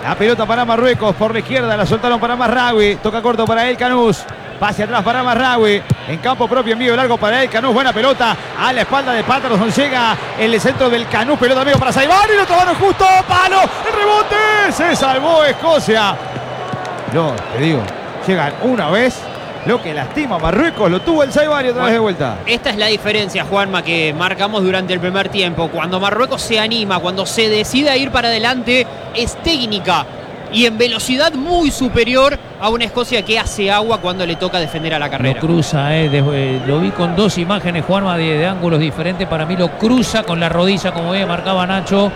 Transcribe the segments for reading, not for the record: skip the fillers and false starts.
La pelota para Marruecos por la izquierda, la soltaron para Mazraoui. Toca corto para El Canús. Pase atrás para Mazraoui. En campo propio, envío largo para El Canús. Buena pelota a la espalda de Patterson. Llega el centro del Canús. Pelota amigo para Saibari. Lo tomaron justo. Palo. El rebote. Se salvó Escocia. Yo te digo, llegan una vez. Lo que lastima a Marruecos lo tuvo el Saibari otra vez de vuelta. Esta es la diferencia, Juanma, que marcamos durante el primer tiempo. Cuando Marruecos se anima, cuando se decide a ir para adelante, es técnica y en velocidad muy superior a una Escocia que hace agua cuando le toca defender a la carrera. Lo cruza, lo vi con dos imágenes, Juanma, de ángulos diferentes. Para mí lo cruza con la rodilla, como bien marcaba Nacho.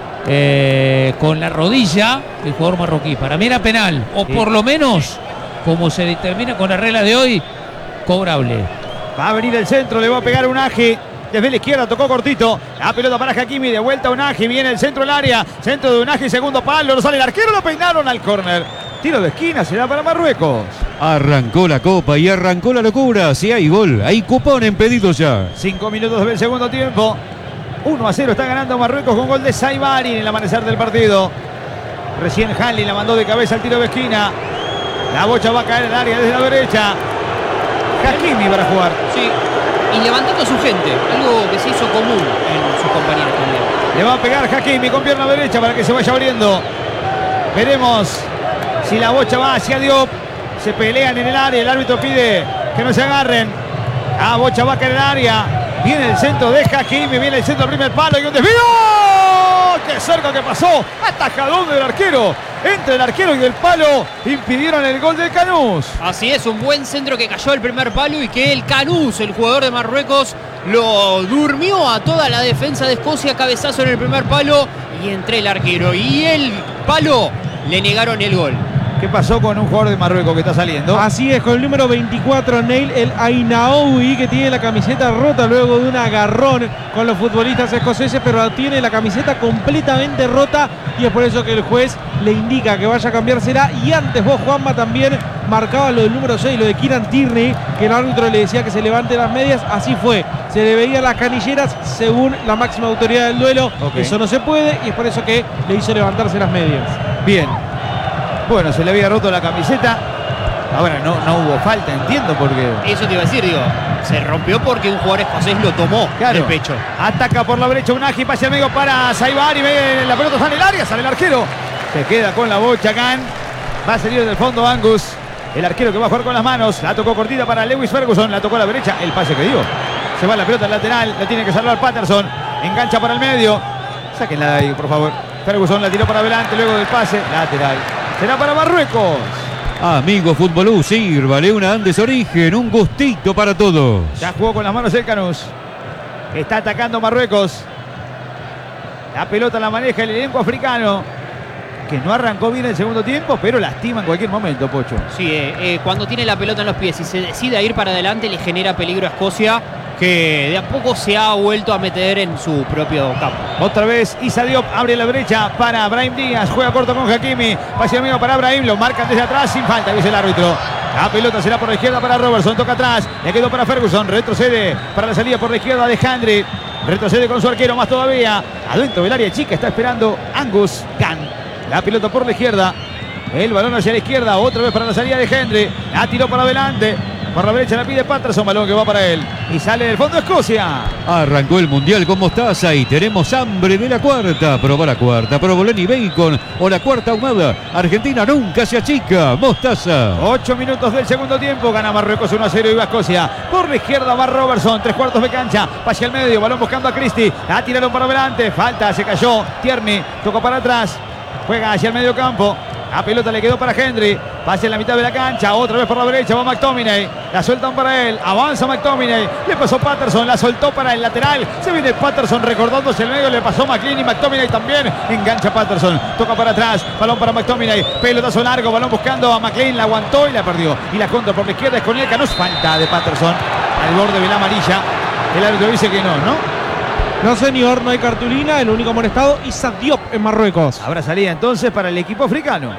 Con la rodilla el jugador marroquí. Para mí era penal, o por lo menos, como se determina con la regla de hoy, cobrable. Va a venir el centro, le va a pegar un Aji. Desde la izquierda tocó cortito. La pelota para Hakimi, de vuelta Unagi. Viene el centro del área. Centro de Unagi, segundo palo. No sale el arquero, lo peinaron al córner. Tiro de esquina, será para Marruecos. Arrancó la copa y arrancó la locura. Si hay gol, hay cupón en pedido ya. 5 minutos del segundo tiempo. 1-0 está ganando Marruecos con gol de Saibari en el amanecer del partido. Recién Hanley la mandó de cabeza al tiro de esquina. La bocha va a caer en el área desde la derecha. Hakimi para jugar. Sí. Y levantando a su gente, algo que se hizo común en sus compañeros también. Le va a pegar Hakimi con pierna derecha para que se vaya abriendo. Veremos si la bocha va hacia Diop. Se pelean en el área, el árbitro pide que no se agarren. La bocha va a caer en el área. Viene el centro de Hakimi, viene el centro del primer palo y un desvío. ¡Qué cerca que pasó! Atajadón del arquero. Entre el arquero y el palo impidieron el gol del Canús. Así es, un buen centro que cayó al primer palo y que el Canús, el jugador de Marruecos, lo durmió a toda la defensa de Escocia. Cabezazo en el primer palo y entre el arquero y el palo le negaron el gol. ¿Qué pasó con un jugador de Marruecos que está saliendo? Así es, con el número 24, Neil El Ainaoui, que tiene la camiseta rota luego de un agarrón con los futbolistas escoceses, pero tiene la camiseta completamente rota y es por eso que el juez le indica que vaya a cambiársela. Y antes vos, Juanma, también marcaba lo del número 6, lo de Kieran Tierney, que el árbitro le decía que se levante las medias. Así fue, se le veían las canilleras según la máxima autoridad del duelo. Eso no se puede y es por eso que le hizo levantarse las medias. Bien. Bueno, se le había roto la camiseta. Ahora no hubo falta, entiendo por qué. Eso te iba a decir, digo, se rompió porque un jugador escocés lo tomó del pecho. Ataca por la derecha Unagi, pase amigo para Saibari. La pelota está en el área, sale el arquero. Se queda con la bocha Can. Va a salir del fondo Angus. El arquero que va a jugar con las manos. La tocó cortita para Lewis Ferguson. La tocó a la derecha. El pase que dio. Se va la pelota al lateral. La tiene que salvar Patterson. Engancha para el medio. Sáquenla de ahí, por favor. Ferguson la tiró para adelante luego del pase. Lateral. Será para Marruecos. Amigo Fútbolú, sírvale una Andes Origen, un gustito para todos. Ya jugó con las manos el Canús. Está atacando Marruecos. La pelota la maneja el elenco africano, que no arrancó bien el segundo tiempo, pero lastima en cualquier momento, Pocho. Sí, cuando tiene la pelota en los pies y se decide a ir para adelante, le genera peligro a Escocia, que de a poco se ha vuelto a meter en su propio campo. Otra vez Issa Diop abre la brecha para Brahim Díaz, juega corto con Hakimi, pase amigo para Brahim, lo marcan desde atrás sin falta, dice el árbitro. La pelota será por la izquierda para Robertson, toca atrás, le quedó para Ferguson, retrocede para la salida por la izquierda de Handry, retrocede con su arquero más todavía, adentro del área chica está esperando Angus Gunn. La pelota por la izquierda, el balón hacia la izquierda, otra vez para la salida de Henry, la tiró para adelante. Por la derecha la pide Patterson, balón que va para él. Y sale del fondo Escocia. Arrancó el Mundial con mostaza y tenemos hambre de la cuarta. Probá la cuarta, provolone y bacon o la cuarta ahumada. Argentina nunca se achica. Mostaza. 8 minutos del segundo tiempo. Gana Marruecos 1-0 y va Escocia. Por la izquierda va Robertson, 3/4 de cancha. Pase al medio, balón buscando a Christie. La tiraron para adelante. Falta, se cayó. Tierney tocó para atrás. Juega hacia el medio campo. La pelota le quedó para Henry. Pase en la mitad de la cancha. Otra vez por la derecha va McTominay. La sueltan para él. Avanza McTominay. Le pasó Patterson. La soltó para el lateral. Se viene Patterson recordándose el medio. Le pasó McLean y McTominay también. Engancha Patterson. Toca para atrás. Balón para McTominay. Pelotazo largo. Balón buscando a McLean. La aguantó y la perdió. Y la contra por la izquierda es con el Canús. Falta de Patterson. Al borde de la amarilla. El árbitro dice que no. No, señor, no hay cartulina. El único amonestado, Issa Diop en Marruecos. Habrá salida entonces para el equipo africano.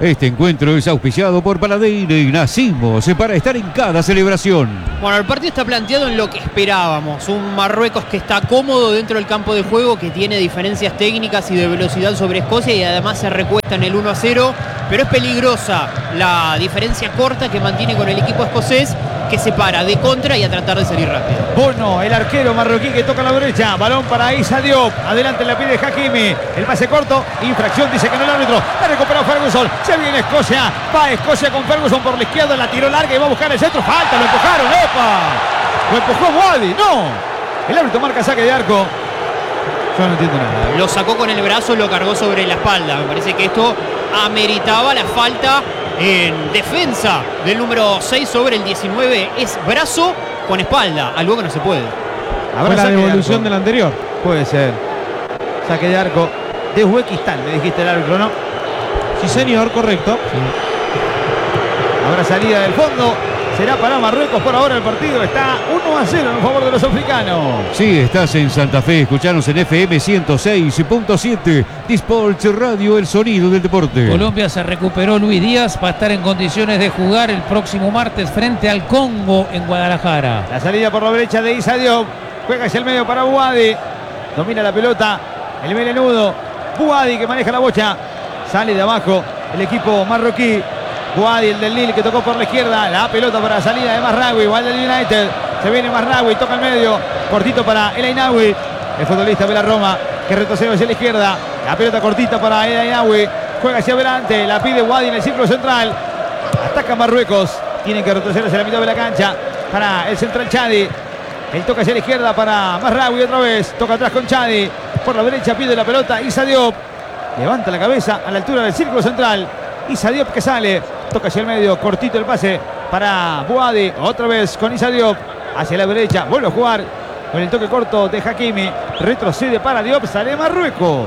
Este encuentro es auspiciado por Paladín y nacimos para estar en cada celebración. Bueno, el partido está planteado en lo que esperábamos. Un Marruecos que está cómodo dentro del campo de juego, que tiene diferencias técnicas y de velocidad sobre Escocia y además se recuesta en el 1-0. Pero es peligrosa la diferencia corta que mantiene con el equipo escocés, que se para de contra y a tratar de salir rápido. Bono, el arquero marroquí que toca a la derecha. Balón para Issa Diop. Adelante la pide Hakimi. El pase corto. Infracción, dice que no el árbitro. La recuperó Ferguson. Se viene Escocia. Va Escocia con Ferguson por la izquierda. La tiró larga y va a buscar el centro. Falta, lo empujaron. ¡Epa! Lo empujó Wadi. No. El árbitro marca saque de arco. Yo no entiendo nada. Lo sacó con el brazo y lo cargó sobre la espalda. Me parece que esto ameritaba la falta en defensa del número 6 sobre el 19. Es brazo con espalda, algo que no se puede. Habrá la devolución del anterior. Puede ser. Saque de arco de Uzbekistán, me dijiste el árbitro, ¿no? Sí, señor, correcto. Sí. Habrá salida del fondo. Será para Marruecos. Por ahora el partido está 1-0 en favor de los africanos. Sí, estás en Santa Fe. Escuchanos en FM 106.7. Disports Radio, el sonido del deporte. Colombia se recuperó Luis Díaz para estar en condiciones de jugar el próximo martes frente al Congo en Guadalajara. La salida por la derecha de Issa Diop. Juega hacia el medio para Bouhaddi. Domina la pelota el melenudo. Bouhaddi que maneja la bocha. Sale de abajo el equipo marroquí. Bouhaddi, el del Lille, que tocó por la izquierda. La pelota para la salida de Mazraoui, igual del United. Se viene Mazraoui, toca el medio. Cortito para El Ainaoui. El futbolista de la Roma, que retrocede hacia la izquierda. La pelota cortita para El Ainaoui. Juega hacia adelante. La pide Bouhaddi en el círculo central. Ataca Marruecos. Tienen que retroceder hacia la mitad de la cancha para el central Chadi. El toca hacia la izquierda para Mazraoui otra vez. Toca atrás con Chadi. Por la derecha pide la pelota Issa Diop. Levanta la cabeza a la altura del círculo central. Issa Diop que sale. Toca hacia el medio. Cortito el pase para Bouhaddi. Otra vez con Issa Diop. Hacia la derecha. Vuelve a jugar con el toque corto de Hakimi. Retrocede para Diop. Sale Marruecos.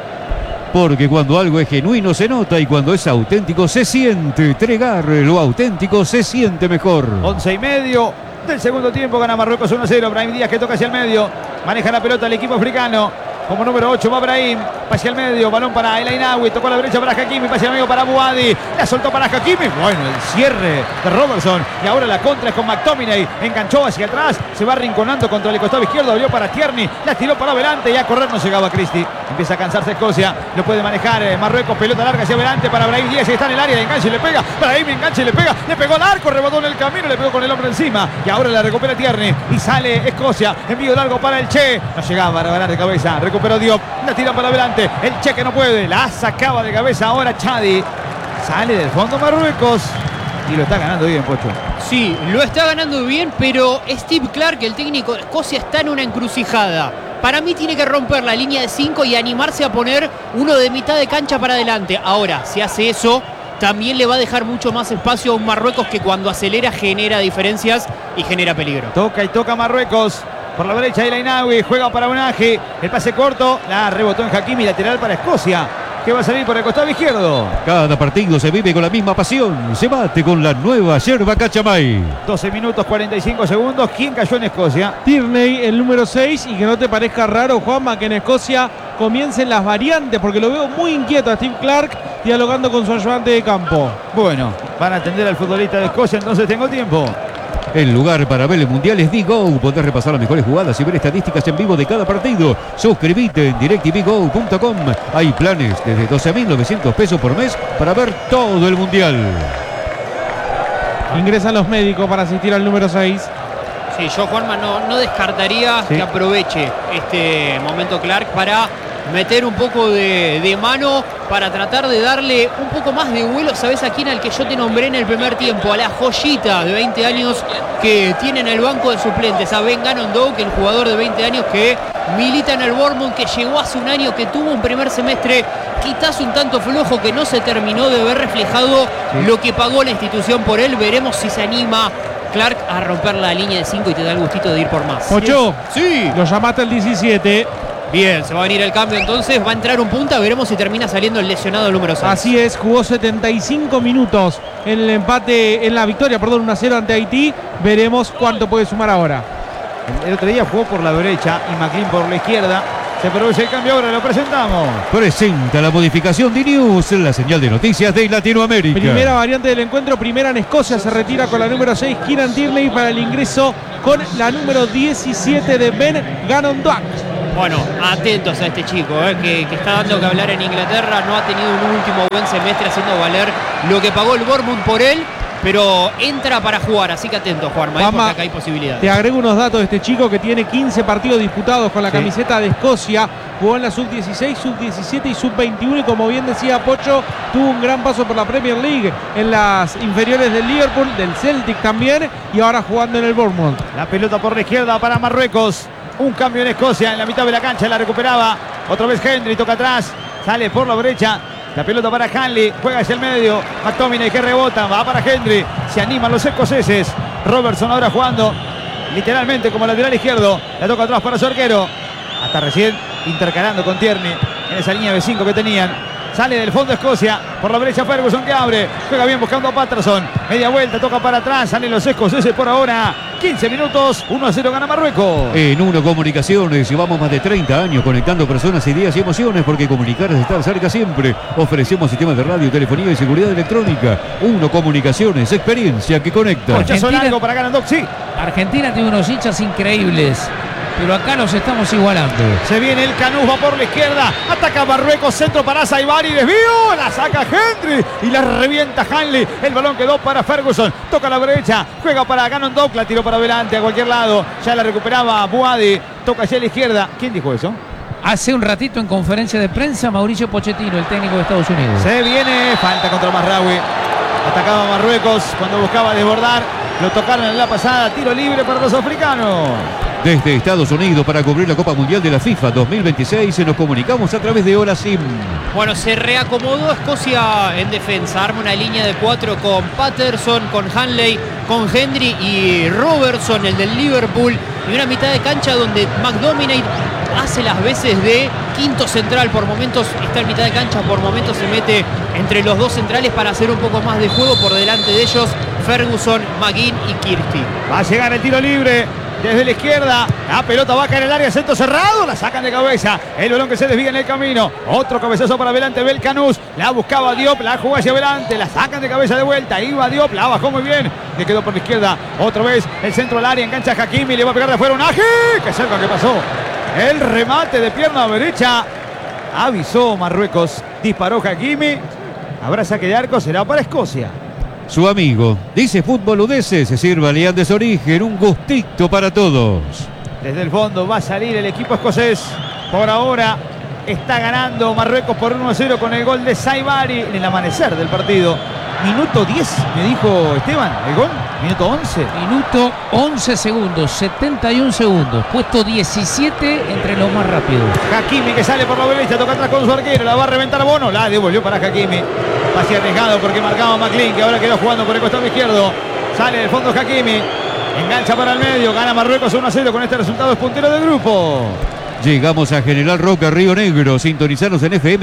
Porque cuando algo es genuino se nota y cuando es auténtico se siente. Tregar, lo auténtico se siente mejor. 11:30 del segundo tiempo. Gana Marruecos 1-0. Brahim Díaz que toca hacia el medio. Maneja la pelota el equipo africano. Como número 8 va Brahim. Hacia el medio. Balón para El Ainaoui. Tocó a la derecha para Hakimi. Hacia el medio para Bouhaddi. La soltó para Hakimi. Bueno, el cierre de Robertson. Y ahora la contra es con McTominay. Enganchó hacia atrás. Se va rinconando contra el costado izquierdo. Abrió para Tierney. La tiró para adelante. Y a correr no llegaba Christie. Empieza a cansarse Escocia. Lo puede manejar Marruecos. Pelota larga hacia adelante para Brahim Díaz. Está en el área. De enganche y le pega. Brahim enganche y le pega. Le pegó al arco. Rebotó en el camino. Le pegó con el hombre encima. Y ahora la recupera Tierney. Y sale Escocia. Envío largo para el Che. No llegaba a ganar de cabeza. Recuperó Diop. La tira para adelante. El Che que no puede. La sacaba de cabeza ahora Chadi. Sale del fondo Marruecos. Y lo está ganando bien, Pocho. Sí, lo está ganando bien, pero Steve Clark, el técnico de Escocia, está en una encrucijada. Para mí tiene que romper la línea de 5 y animarse a poner uno de mitad de cancha para adelante. Ahora, si hace eso, también le va a dejar mucho más espacio a un Marruecos que cuando acelera genera diferencias y genera peligro. Toca y toca Marruecos. Por la derecha El Ainaoui. Juega para Bonaji. El pase corto. La rebotó en Hakimi. Lateral para Escocia, que va a salir por el costado izquierdo. Cada partido se vive con la misma pasión. Se bate con la nueva yerba Cachamay. 12 minutos 45 segundos. ¿Quién cayó en Escocia? Tierney, el número 6. Y que no te parezca raro, Juanma, que en Escocia comiencen las variantes, porque lo veo muy inquieto a Steve Clark dialogando con su ayudante de campo. Bueno, van a atender al futbolista de Escocia, entonces tengo tiempo. El lugar para ver el mundial es Digo. Podés repasar las mejores jugadas y ver estadísticas en vivo de cada partido. Suscríbete en directvgo.com. Hay planes desde 12.900 pesos por mes para ver todo el mundial. Ingresan los médicos para asistir al número 6. Sí, yo, Juanma, no descartaría que aproveche este momento Clark para meter un poco de mano, para tratar de darle un poco más de vuelo. ¿Sabes a quién? Al que yo te nombré en el primer tiempo, a la joyita de 20 años que tiene en el banco de suplentes, a Ben Ganondou, que el jugador de 20 años que milita en el Bournemouth, que llegó hace un año, que tuvo un primer semestre quizás un tanto flojo, que no se terminó de ver reflejado lo que pagó la institución por él. Veremos si se anima Clark a romper la línea de 5 y te da el gustito de ir por más. Pocho, sí, lo llamaste al 17. Bien, se va a venir el cambio entonces, va a entrar un punta, veremos si termina saliendo el lesionado número 6. Así es, jugó 75 minutos en el empate, en la victoria, 1-0 ante Haití. Veremos cuánto puede sumar ahora. El otro día jugó por la derecha y McLean por la izquierda. Se produce el cambio ahora, lo presentamos. Presenta la modificación de News, la señal de noticias de Latinoamérica. Primera variante del encuentro, primera en Escocia, se retira con la número 6 Kieran Tierney para el ingreso con la número 17 de Ben Gannon-Doak. Bueno, atentos a este chico, que está dando que hablar en Inglaterra. No ha tenido un último buen semestre haciendo valer lo que pagó el Bournemouth por él, pero entra para jugar, así que atentos, Juanma, porque acá hay posibilidades. Te agrego unos datos de este chico que tiene 15 partidos disputados con la camiseta de Escocia. Jugó en la sub-16, sub-17 y sub-21 y como bien decía Pocho, tuvo un gran paso por la Premier League en las inferiores del Liverpool, del Celtic también, y ahora jugando en el Bournemouth. La pelota por la izquierda para Marruecos. Un cambio en Escocia, en la mitad de la cancha la recuperaba. Otra vez Henry, toca atrás, sale por la brecha. La pelota para Hanley, juega hacia el medio. McTominay que rebota, va para Henry. Se animan los escoceses. Robertson ahora jugando literalmente como lateral izquierdo. La toca atrás para su arquero. Hasta recién intercalando con Tierney en esa línea de 5 que tenían. Sale del fondo Escocia, por la brecha Ferguson que abre, juega bien buscando a Patterson, media vuelta, toca para atrás, salen los escoceses por ahora, 15 minutos, 1-0 gana Marruecos. En Uno Comunicaciones llevamos más de 30 años conectando personas, ideas y emociones, porque comunicar es estar cerca siempre. Ofrecemos sistemas de radio, telefonía y seguridad electrónica. Uno Comunicaciones, experiencia que conecta. Corchazo largo para Gannon-Doak, sí. Argentina tiene unos hinchas increíbles, pero acá los estamos igualando. Se viene el Canús, va por la izquierda, ataca Marruecos, centro para Saibari, desvío, la saca Henry y la revienta Hanley. El balón quedó para Ferguson, toca la derecha, juega para Gannon-Doak, la tiró para adelante a cualquier lado, ya la recuperaba Buadi, toca hacia la izquierda. ¿Quién dijo eso? Hace un ratito en conferencia de prensa Mauricio Pochettino, el técnico de Estados Unidos. Se viene, falta contra Mazraoui. Atacaba Marruecos cuando buscaba desbordar, lo tocaron en la pasada, tiro libre para los africanos. Desde Estados Unidos para cubrir la Copa Mundial de la FIFA 2026 nos comunicamos a través de Hora Sim. Bueno, se reacomodó Escocia en defensa. Arma una línea de 4 con Patterson, con Hanley, con Henry y Robertson, el del Liverpool. Y una mitad de cancha donde McTominay hace las veces de quinto central. Por momentos está en mitad de cancha, por momentos se mete entre los dos centrales para hacer un poco más de juego. Por delante de ellos, Ferguson, McGinn y Kirsti. Va a llegar el tiro libre. Desde la izquierda, la pelota va a caer en el área, centro cerrado, la sacan de cabeza, el balón que se desvía en el camino, otro cabezazo para adelante, Belcanús, la buscaba Diop, la jugó hacia adelante, la sacan de cabeza de vuelta, iba Diop, la bajó muy bien, le quedó por la izquierda, otra vez el centro al área, engancha a Hakimi, le va a pegar de afuera un ají, qué cerca que pasó, el remate de pierna derecha, avisó Marruecos, disparó Hakimi, habrá saque de arco, será para Escocia. Su amigo, dice Fútbol UDS, se sirva Leandes Origen, un gustito para todos. Desde el fondo va a salir el equipo escocés. Por ahora está ganando Marruecos por 1-0 con el gol de Saibari en el amanecer del partido. Minuto 10, me dijo Esteban, el gol. Minuto 11. Minuto 11 segundos, 71 segundos. Puesto 17 entre los más rápidos. Hakimi que sale por la derecha, toca atrás con su arquero, la va a reventar Bono, la devolvió para Hakimi. Pase arriesgado porque marcaba McLean, que ahora quedó jugando por el costado izquierdo. Sale del fondo Hakimi, engancha para el medio, gana Marruecos 1-0 con este resultado, es puntero del grupo. Llegamos a General Roca, Río Negro. Sintonizanos en FM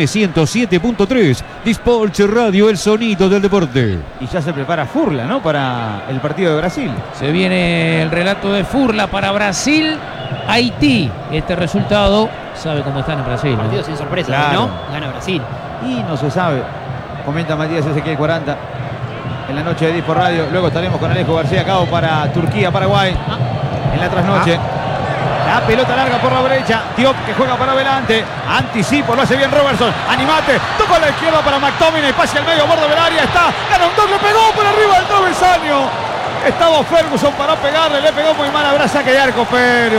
107.3. Dispolch Radio, el sonido del deporte. Y ya se prepara Furla, ¿no? Para el partido de Brasil. Se viene el relato de Furla para Brasil, Haití. Este resultado, sabe cómo están en Brasil, Partido ¿no? sin sorpresa, Claro. ¿no? Gana Brasil. Y no se sabe. Comenta Matías Ezequiel 40 en la noche de Dispo Radio. Luego estaremos con Alejo García Cabo para Turquía, Paraguay. En la trasnoche. La pelota larga por la derecha. Diop que juega para adelante. Anticipo, lo hace bien Robertson. Animate. Toca a la izquierda para McTominay. Pase al medio, borde del área. Está Gannon-Doak, le pegó por arriba del travesaño. Estaba Ferguson para pegarle. Le pegó muy mal. Habrá saque de arco,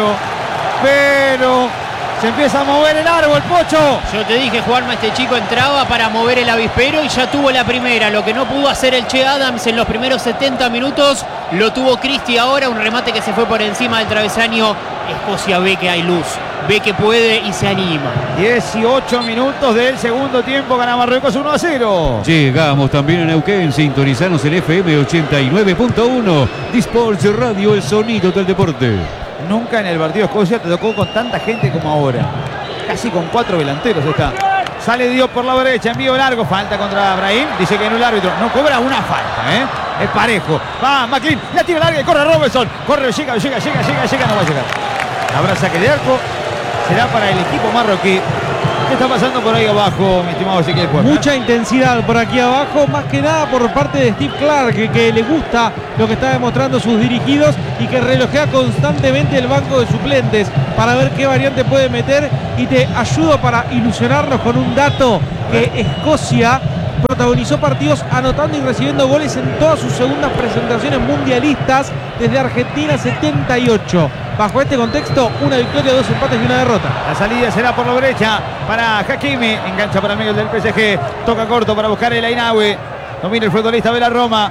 pero se empieza a mover el árbol, Pocho. Yo te dije, Juanma, este chico entraba para mover el avispero y ya tuvo la primera. Lo que no pudo hacer el Che Adams en los primeros 70 minutos, lo tuvo Christie ahora. Un remate que se fue por encima del travesaño. Escocia ve que hay luz, ve que puede y se anima. 18 minutos del segundo tiempo. Gana Marruecos 1-0. Llegamos también a Neuquén. Sintonizanos en FM 89.1. Dispolch Radio, el sonido del deporte. Nunca en el partido de Escocia te tocó con tanta gente como ahora. Casi con 4 delanteros está. Sale Diop por la derecha, envío largo, falta contra Brahim. Dice que no el árbitro, no cobra una falta, es parejo. Va McLean, la tira larga y corre Robertson. Corre, llega, no va a llegar. Habrá saque de arco. será para el equipo marroquí. ¿Qué está pasando por ahí abajo, mi estimado Ezequiel Puerta? Mucha intensidad por aquí abajo, más que nada por parte de Steve Clark, que le gusta lo que está demostrando sus dirigidos y que relojea constantemente el banco de suplentes para ver qué variante puede meter. Y te ayudo para ilusionarnos con un dato, que Escocia protagonizó partidos anotando y recibiendo goles en todas sus segundas presentaciones mundialistas desde Argentina 78. Bajo este contexto, una victoria, 2 empates y una derrota. La salida será por la derecha para Hakimi. Engancha para Miguel del PSG. Toca corto para buscar el Ainawi. Domina el futbolista de la Roma.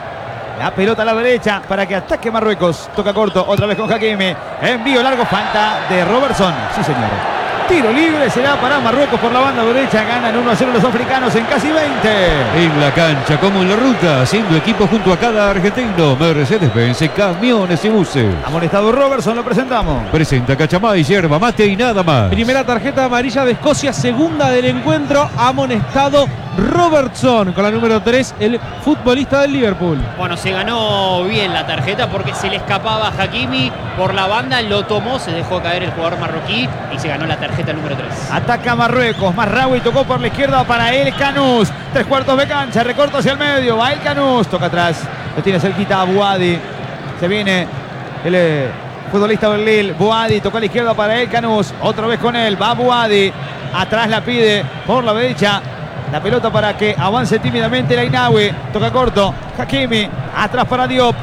La pelota a la derecha para que ataque Marruecos. Toca corto otra vez con Hakimi. Envío largo, falta de Robertson. Sí, señor. Tiro libre será para Marruecos por la banda derecha. Ganan 1-0 los africanos en casi 20. En la cancha como en la ruta, haciendo equipo junto a cada argentino. Mercedes-Benz, camiones y buses. Amonestado Robertson, lo presentamos. Presenta Cachamay, yerba mate y nada más. Primera tarjeta amarilla de Escocia, segunda del encuentro, amonestado Robertson con la número 3, el futbolista del Liverpool. Bueno, se ganó bien la tarjeta porque se le escapaba a Hakimi por la banda, lo tomó, se dejó caer el jugador marroquí y se ganó la tarjeta número 3. Ataca Marruecos, Mazraoui tocó por la izquierda para El Canús. 3/4 de cancha, recorto hacia el medio, va El Canús, toca atrás, lo tiene cerquita a Bouadi. Se viene el futbolista del Lille, Bouadi tocó a la izquierda para El Canús, otra vez con él, va Bouadi, atrás la pide por la derecha. La pelota para que avance tímidamente el Ainawi. Toca corto. Hakimi. Atrás para Diop.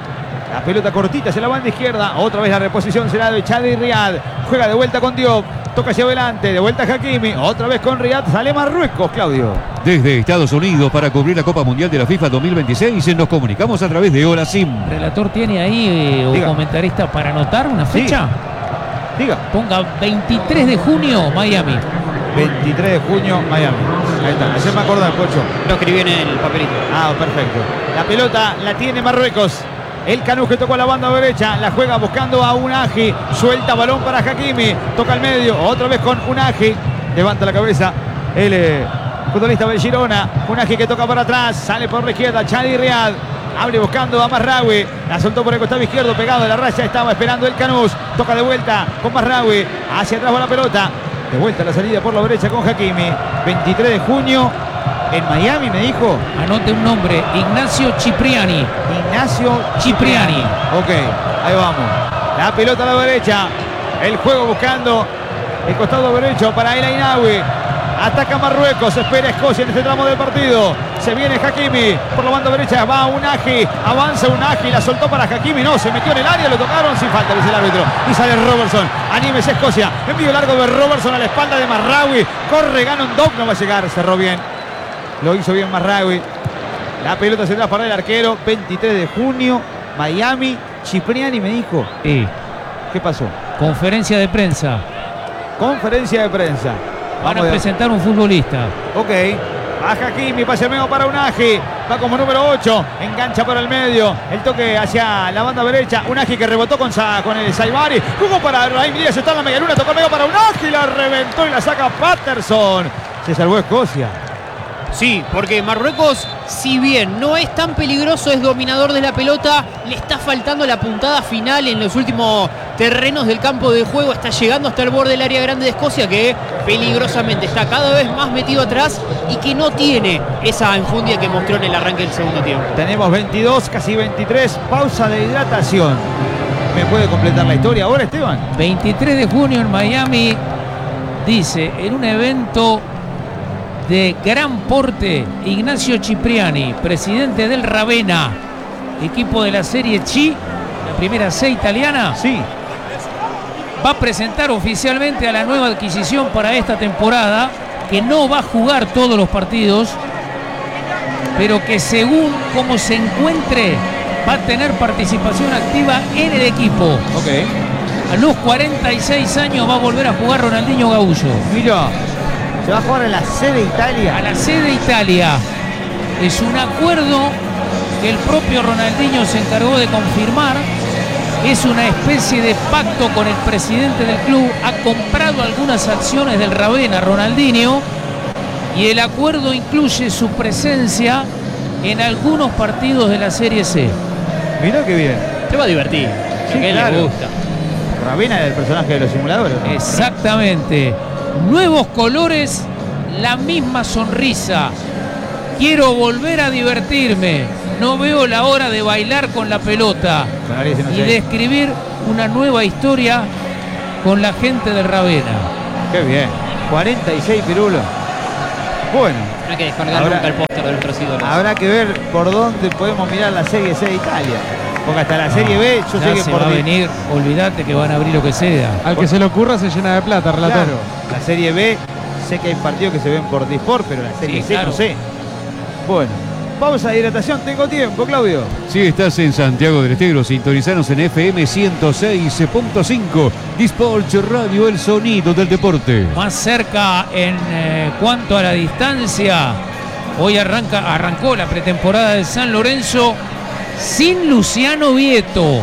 La pelota cortita hacia la banda izquierda. Otra vez la reposición será de Chadi Riad. Juega de vuelta con Diop. Toca hacia adelante. De vuelta Hakimi. Otra vez con Riad. Sale Marruecos, Claudio. Desde Estados Unidos para cubrir la Copa Mundial de la FIFA 2026 nos comunicamos a través de Hora Sim. ¿Relator tiene ahí o comentarista para anotar una fecha? Diga. Ponga 23 de junio, Miami. 23 de junio, Miami. Ahí está, ayer me acordé, Pocho. Lo escribí en el papelito. Ah, perfecto. La pelota la tiene Marruecos. El Canús que tocó a la banda derecha, la juega buscando a Unagi. Suelta balón para Hakimi. Toca al medio, otra vez con Unagi. Levanta la cabeza el futbolista del Girona. Unagi que toca para atrás, sale por la izquierda, Chadi Riad. Abre buscando a Mazraoui. La soltó por el costado izquierdo, pegado a la raya. Estaba esperando el Canús. Toca de vuelta con Mazraoui. Hacia atrás va la pelota. De vuelta la salida por la derecha con Hakimi. 23 de junio en Miami, me dijo. Anote un nombre, Ignacio Cipriani. Ignacio Cipriani. Ok, ahí vamos. La pelota a la derecha. El juego buscando el costado derecho para el Ainawi. Ataca Marruecos, espera Escocia en este tramo del partido. Se viene Hakimi por la banda derecha, va Unagi, avanza Unagi, la soltó para Hakimi, no, se metió en el área, lo tocaron sin falta, dice el árbitro. Y sale Robertson, anímese Escocia, envío largo de Robertson a la espalda de Mazraoui, corre, gana un dog, no va a llegar, cerró bien. Lo hizo bien Mazraoui. La pelota se trae para el arquero, 23 de junio, Miami, Cipriani me dijo. Sí. ¿Qué pasó? Conferencia de prensa. Conferencia de prensa. Van a presentar un futbolista. Ok. Baja Hakimi, pase medio para Unagi. Va como número 8. Engancha por el medio. El toque hacia la banda derecha. Unagi que rebotó con el Saibari. Jugó para Raheem Díaz. Está en la media luna. Tocó medio para Unagi. La reventó y la saca Patterson. Se salvó Escocia. Sí, porque Marruecos, si bien no es tan peligroso, es dominador de la pelota, le está faltando la puntada final en los últimos terrenos del campo de juego, está llegando hasta el borde del área grande de Escocia, que peligrosamente está cada vez más metido atrás y que no tiene esa enjundia que mostró en el arranque del segundo tiempo. Tenemos 22, casi 23, pausa de hidratación. ¿Me puede completar la historia ahora, Esteban? 23 de junio en Miami, dice, en un evento de gran porte, Ignacio Cipriani, presidente del Ravenna, equipo de la Serie C, la primera C italiana, sí, va a presentar oficialmente a la nueva adquisición para esta temporada, que no va a jugar todos los partidos, pero que según cómo se encuentre, va a tener participación activa en el equipo. Ok. A los 46 años va a volver a jugar Ronaldinho Gaúcho. Mira. Se va a jugar en la sede Italia. A la sede Italia. Es un acuerdo que el propio Ronaldinho se encargó de confirmar. Es una especie de pacto con el presidente del club. Ha comprado algunas acciones del Ravenna, Ronaldinho. Y el acuerdo incluye su presencia en algunos partidos de la Serie C. Mirá qué bien. Se va a divertir. Sí, que claro. le gusta. Ravena era el personaje de los simuladores, ¿no? Exactamente. Nuevos colores, la misma sonrisa. Quiero volver a divertirme. No veo la hora de bailar con la pelota y de escribir una nueva historia con la gente del Ravena. Qué bien. 46 pirulos. Bueno. No hay que descargar nunca el póster de nuestros ídolos. Habrá que ver por dónde podemos mirar la Serie C de Italia. Porque hasta la Serie B, yo sé que se por va a venir, olvídate que van a abrir lo que sea. Al que se le ocurra se llena de plata, relatero. Claro, la Serie B, sé que hay partidos que se ven por Disport, pero la Serie C claro. no sé. Bueno, pausa de hidratación, tengo tiempo, Claudio. Si estás en Santiago del Estero, sintonizanos en FM 106.5. Disport Radio, el sonido del deporte. Más cerca en cuanto a la distancia, hoy arrancó la pretemporada de San Lorenzo sin Luciano Vieto.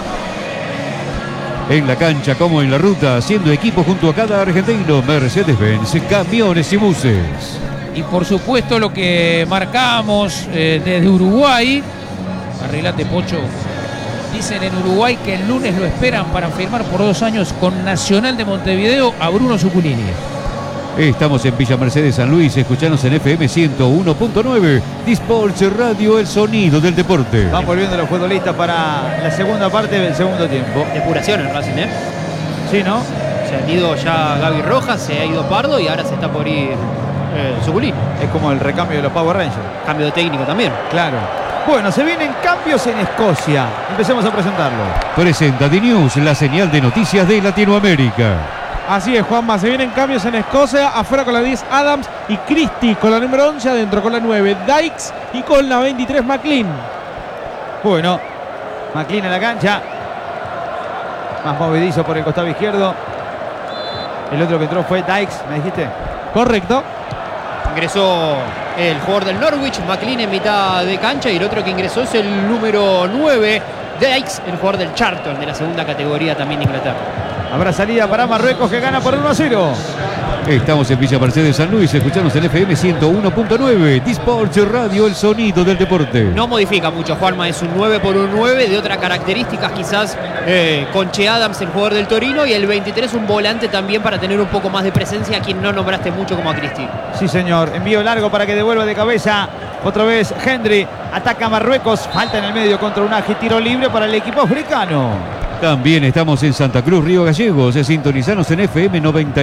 En la cancha como en la ruta, haciendo equipo junto a cada argentino, Mercedes-Benz, camiones y buses. Y por supuesto lo que marcamos desde Uruguay, arreglate Pocho, dicen en Uruguay que el lunes lo esperan para firmar por 2 años con Nacional de Montevideo a Bruno Zuculini. Estamos en Villa Mercedes, San Luis, escuchanos en FM 101.9, Disport Radio, el sonido del deporte. Van volviendo los futbolistas para la segunda parte del segundo tiempo. Depuración en Racing, ¿eh? Sí, ¿no? Se han ido ya Gaby Rojas, se ha ido Pardo y ahora se está por ir Zuculini. Es como el recambio de los Power Rangers. Cambio de técnico también. Claro. Bueno, se vienen cambios en Escocia. Empecemos a presentarlo. Presenta D-News, la señal de noticias de Latinoamérica. Así es, Juanma, se vienen cambios en Escocia, afuera con la 10 Adams y Christie con la número 11, adentro con la 9 Dykes y con la 23 McLean. Bueno, McLean en la cancha. Más movedizo por el costado izquierdo. El otro que entró fue Dykes, ¿me dijiste? Correcto. Ingresó el jugador del Norwich, McLean en mitad de cancha, y el otro que ingresó es el número 9, Dykes, el jugador del Charlton, de la segunda categoría también de Inglaterra. Habrá salida para Marruecos, que gana por 1-0. Estamos en Villa Mercedes, San Luis, escuchanos en FM 101.9, Disport Radio, el sonido del deporte. No modifica mucho, Juanma, es un 9 por un 9 de otras características, quizás con Che Adams, el jugador del Torino, y el 23 un volante también para tener un poco más de presencia, a quien no nombraste mucho como a Christie. Sí, señor. Envío largo para que devuelva de cabeza. Otra vez Hendry. Ataca a Marruecos. Falta en el medio contra Unagi. Tiro libre para el equipo africano. También estamos en Santa Cruz, Río Gallegos, sintonizanos en FM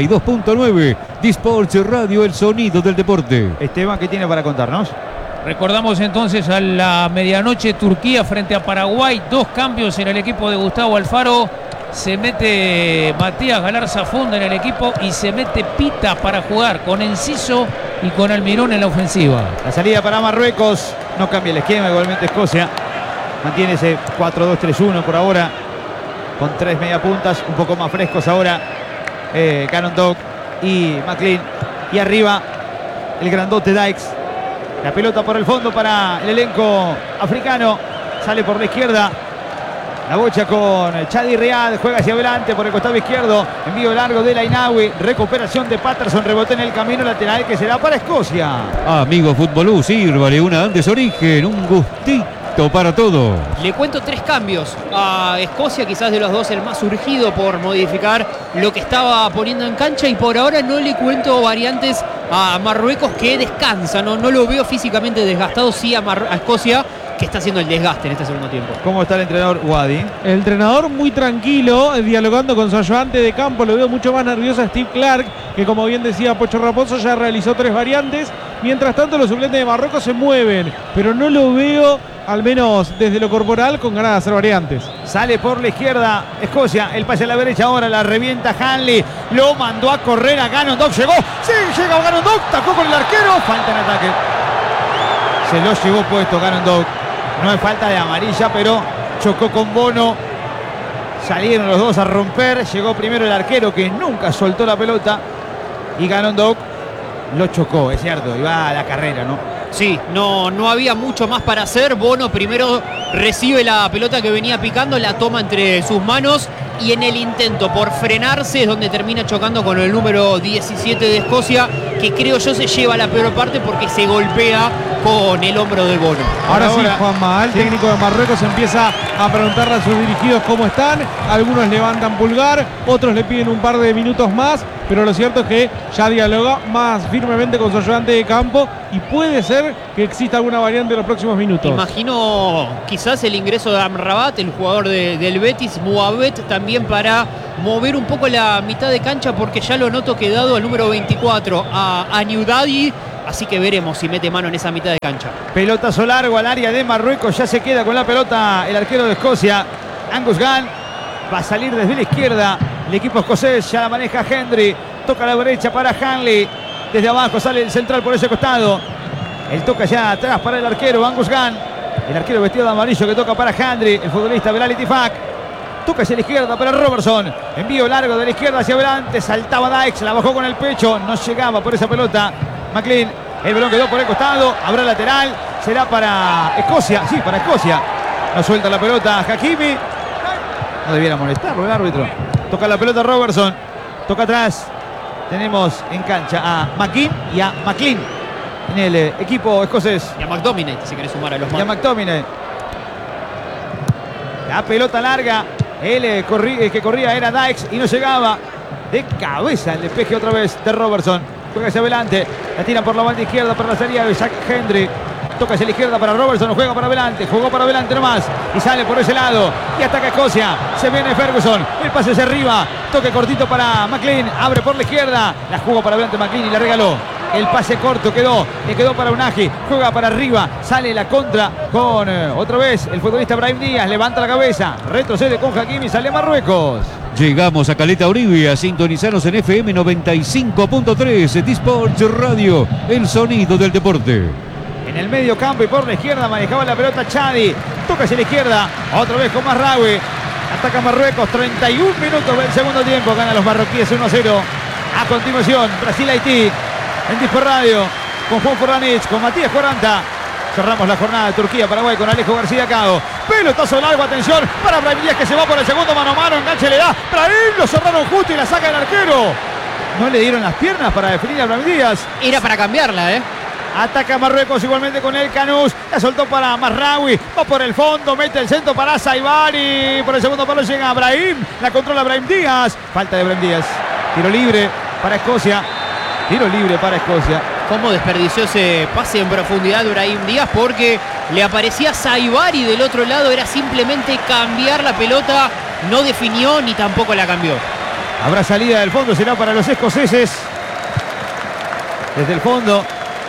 92.9, Disport Radio, el sonido del deporte. Esteban, ¿qué tiene para contarnos? Recordamos entonces a la medianoche Turquía frente a Paraguay. 2 cambios en el equipo de Gustavo Alfaro. Se mete Matías Galarza Fonda en el equipo y se mete Pita para jugar con Enciso y con Almirón en la ofensiva. La salida para Marruecos. No cambia el esquema, igualmente Escocia. Mantiene ese 4-2-3-1 por ahora. Con 3 mediapuntas, un poco más frescos ahora. Cannon Dog y McLean. Y arriba el grandote Dykes. La pelota por el fondo para el elenco africano. Sale por la izquierda. La bocha con Chadi Riad. Juega hacia adelante por el costado izquierdo. Envío largo de Lainawi. Recuperación de Patterson. Rebote en el camino lateral que será para Escocia. Amigo Futbolú, sírvale una antes origen. Un gustito para todo. Le cuento 3 cambios a Escocia, quizás de los dos el más urgido por modificar lo que estaba poniendo en cancha, y por ahora no le cuento variantes a Marruecos, que descansa, no lo veo físicamente desgastado, sí a Escocia, que está haciendo el desgaste en este segundo tiempo. ¿Cómo está el entrenador Wadi? El entrenador muy tranquilo, dialogando con su ayudante de campo. Lo veo mucho más nervioso a Steve Clark, que como bien decía Pocho Raposo, ya realizó 3 variantes. Mientras tanto, los suplentes de Marruecos se mueven, pero no lo veo, al menos desde lo corporal, con ganas de hacer variantes. Sale por la izquierda Escocia, el pase a la derecha ahora, la revienta Hanley, lo mandó a correr a Gannon Dog, llegó, sí, llega Gannon Dog, tacó con el arquero, falta en ataque. Se lo llevó puesto Gannon Dog, no es falta de amarilla, pero chocó con Bono, salieron los dos a romper, llegó primero el arquero que nunca soltó la pelota y Gannon Dog lo chocó, es cierto, iba a la carrera, ¿no? Sí, no había mucho más para hacer. Bono primero recibe la pelota que venía picando, la toma entre sus manos y en el intento por frenarse es donde termina chocando con el número 17 de Escocia, que creo yo se lleva la peor parte porque se golpea con el hombro del Bono. Ahora sí, Juanma, el técnico de Marruecos empieza a preguntarle a sus dirigidos cómo están. Algunos levantan pulgar, otros le piden un par de minutos más, pero lo cierto es que ya dialoga más firmemente con su ayudante de campo y puede ser que exista alguna variante en los próximos minutos. Imagino quizás el ingreso de Amrabat, el jugador del Betis, Mouabet, también para mover un poco la mitad de cancha, porque ya lo noto quedado al número 24 a Niudadi. Así que veremos si mete mano en esa mitad de cancha. Pelotazo largo al área de Marruecos. Ya se queda con la pelota el arquero de Escocia, Angus Gunn. Va a salir desde la izquierda el equipo escocés. Ya la maneja Hendry. Toca a la derecha para Hanley. Desde abajo sale el central por ese costado. El toca ya atrás para el arquero Angus Gunn. El arquero vestido de amarillo que toca para Hendry. El futbolista Belal Itifak. Toca hacia la izquierda para Robertson. Envío largo de la izquierda hacia adelante. Saltaba Dykes. La bajó con el pecho. No llegaba por esa pelota McLean. El balón quedó por el costado. Habrá lateral. Será para Escocia. Sí, para Escocia. No suelta la pelota Hakimi. No debiera molestarlo el árbitro. Toca la pelota Robertson. Toca atrás. Tenemos en cancha a McKean y a McLean en el equipo escocés. Y a McTominay, si querés sumar a los Y a McTominay. La pelota larga. El que corría era Dykes y no llegaba. De cabeza el despeje otra vez de Robertson. Juega hacia adelante. La tiran por la banda izquierda para la salida de Jack Hendry. Toca hacia la izquierda para Robertson. Juega para adelante. Jugó para adelante nomás. Y sale por ese lado. Y ataca Escocia. Se viene Ferguson. El pase hacia arriba. Toque cortito para McLean. Abre por la izquierda. La jugó para adelante McLean y la regaló. El pase corto quedó. Le quedó para Unagi. Juega para arriba. Sale la contra con otra vez el futbolista Brahim Díaz. Levanta la cabeza. Retrocede con Hakimi. Sale Marruecos. Llegamos a Caleta Olivia, sintonizanos en FM 95.3, T-Sports Radio, el sonido del deporte. En el medio campo y por la izquierda manejaba la pelota Chadi. Toca hacia la izquierda, otra vez con Mazraoui. Ataca Marruecos, 31 minutos del segundo tiempo. Gana los marroquíes 1-0. A continuación, Brasil-Haití en T-Sport Radio, con Juan Forranich, con Matías 40. Cerramos la jornada de Turquía-Paraguay con Alejo García Cao. Pelotazo largo, atención para Brahim Díaz, que se va por el segundo mano a mano. Enganche le da. Brahim, lo cerraron justo y la saca el arquero. No le dieron las piernas para definir a Brahim Díaz. Era para cambiarla, ¿eh? Ataca Marruecos igualmente con el Canús. La soltó para Mazraoui. Va por el fondo. Mete el centro para Saibari. Por el segundo palo llega Brahim. La controla Brahim Díaz. Falta de Brahim Díaz. Tiro libre para Escocia. Tiro libre para Escocia. Cómo desperdició ese pase en profundidad de Brahim Díaz, porque le aparecía Saibari del otro lado. Era simplemente cambiar la pelota. No definió ni tampoco la cambió. Habrá salida del fondo. Será para los escoceses. Desde el fondo.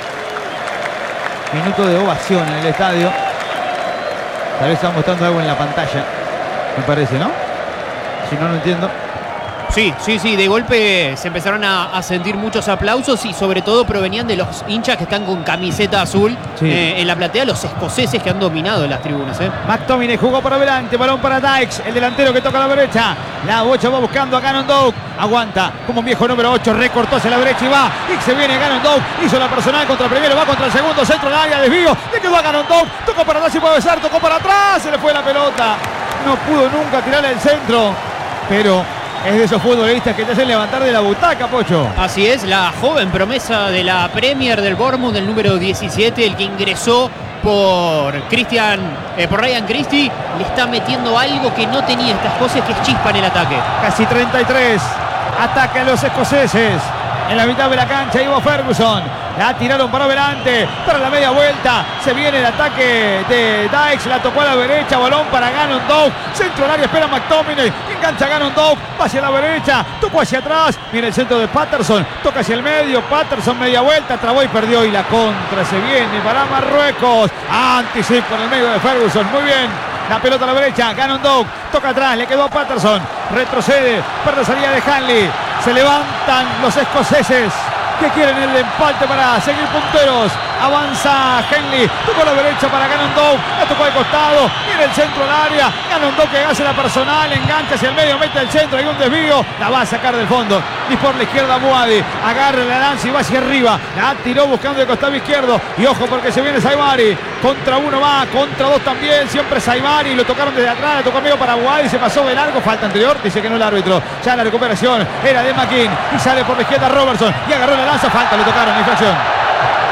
Minuto de ovación en el estadio. Tal vez están mostrando algo en la pantalla, me parece, ¿no? Si no, no entiendo. Sí, de golpe se empezaron a sentir muchos aplausos y sobre todo provenían de los hinchas que están con camiseta azul, sí, en la platea, los escoceses que han dominado las tribunas. McTominay jugó por adelante, balón para Dykes, el delantero que toca a la derecha. La bocha va buscando a Gannon Doug, aguanta como un viejo número 8, recortó hacia la derecha y va. Y se viene Gannon Doug, hizo la personal contra el primero, va contra el segundo, centro del área, desvío, le quedó a Gannon Doug, tocó para atrás y puede besar, tocó para atrás, se le fue la pelota. No pudo nunca tirarle el centro, pero es de esos futbolistas que te hacen levantar de la butaca, Pocho. Así es, la joven promesa de la Premier del Bournemouth, el número 17, el que ingresó por Ryan Christie, le está metiendo algo que no tenía estas cosas, que es chispa en el ataque. Casi 33. Atacan los escoceses. En la mitad de la cancha Ivo Ferguson. La tiraron para adelante, para la media vuelta. Se viene el ataque de Dykes. La tocó a la derecha. Balón para Gannon Doug. Centro al área, espera McTominay. Engancha Gannon Doug. Va hacia la derecha. Tocó hacia atrás. Mira el centro de Patterson. Toca hacia el medio. Patterson media vuelta. Trabó y perdió. Y la contra se viene para Marruecos. Anticipo en el medio de Ferguson. Muy bien. La pelota a la derecha. Gannon Doug. Toca atrás. Le quedó a Patterson. Retrocede para la salida de Hanley. Se levantan los escoceses que quieren el empate para seguir punteros. Avanza Henley, tocó a la derecha para Gannon Doug, la tocó al costado, viene el centro al área, Gannon Doug que hace la personal, engancha hacia el medio, mete el centro, hay un desvío, la va a sacar del fondo, y por la izquierda Muadi, agarra la lanza y va hacia arriba, la tiró buscando el costado izquierdo, y ojo porque se viene Saibari, contra uno va, contra dos también, siempre Saibari, lo tocaron desde atrás, le tocó medio para Muadi, se pasó de largo, falta anterior, dice que no el árbitro, ya la recuperación era de McKean, y sale por la izquierda Robertson, y agarró la lanza, falta, lo tocaron, infracción.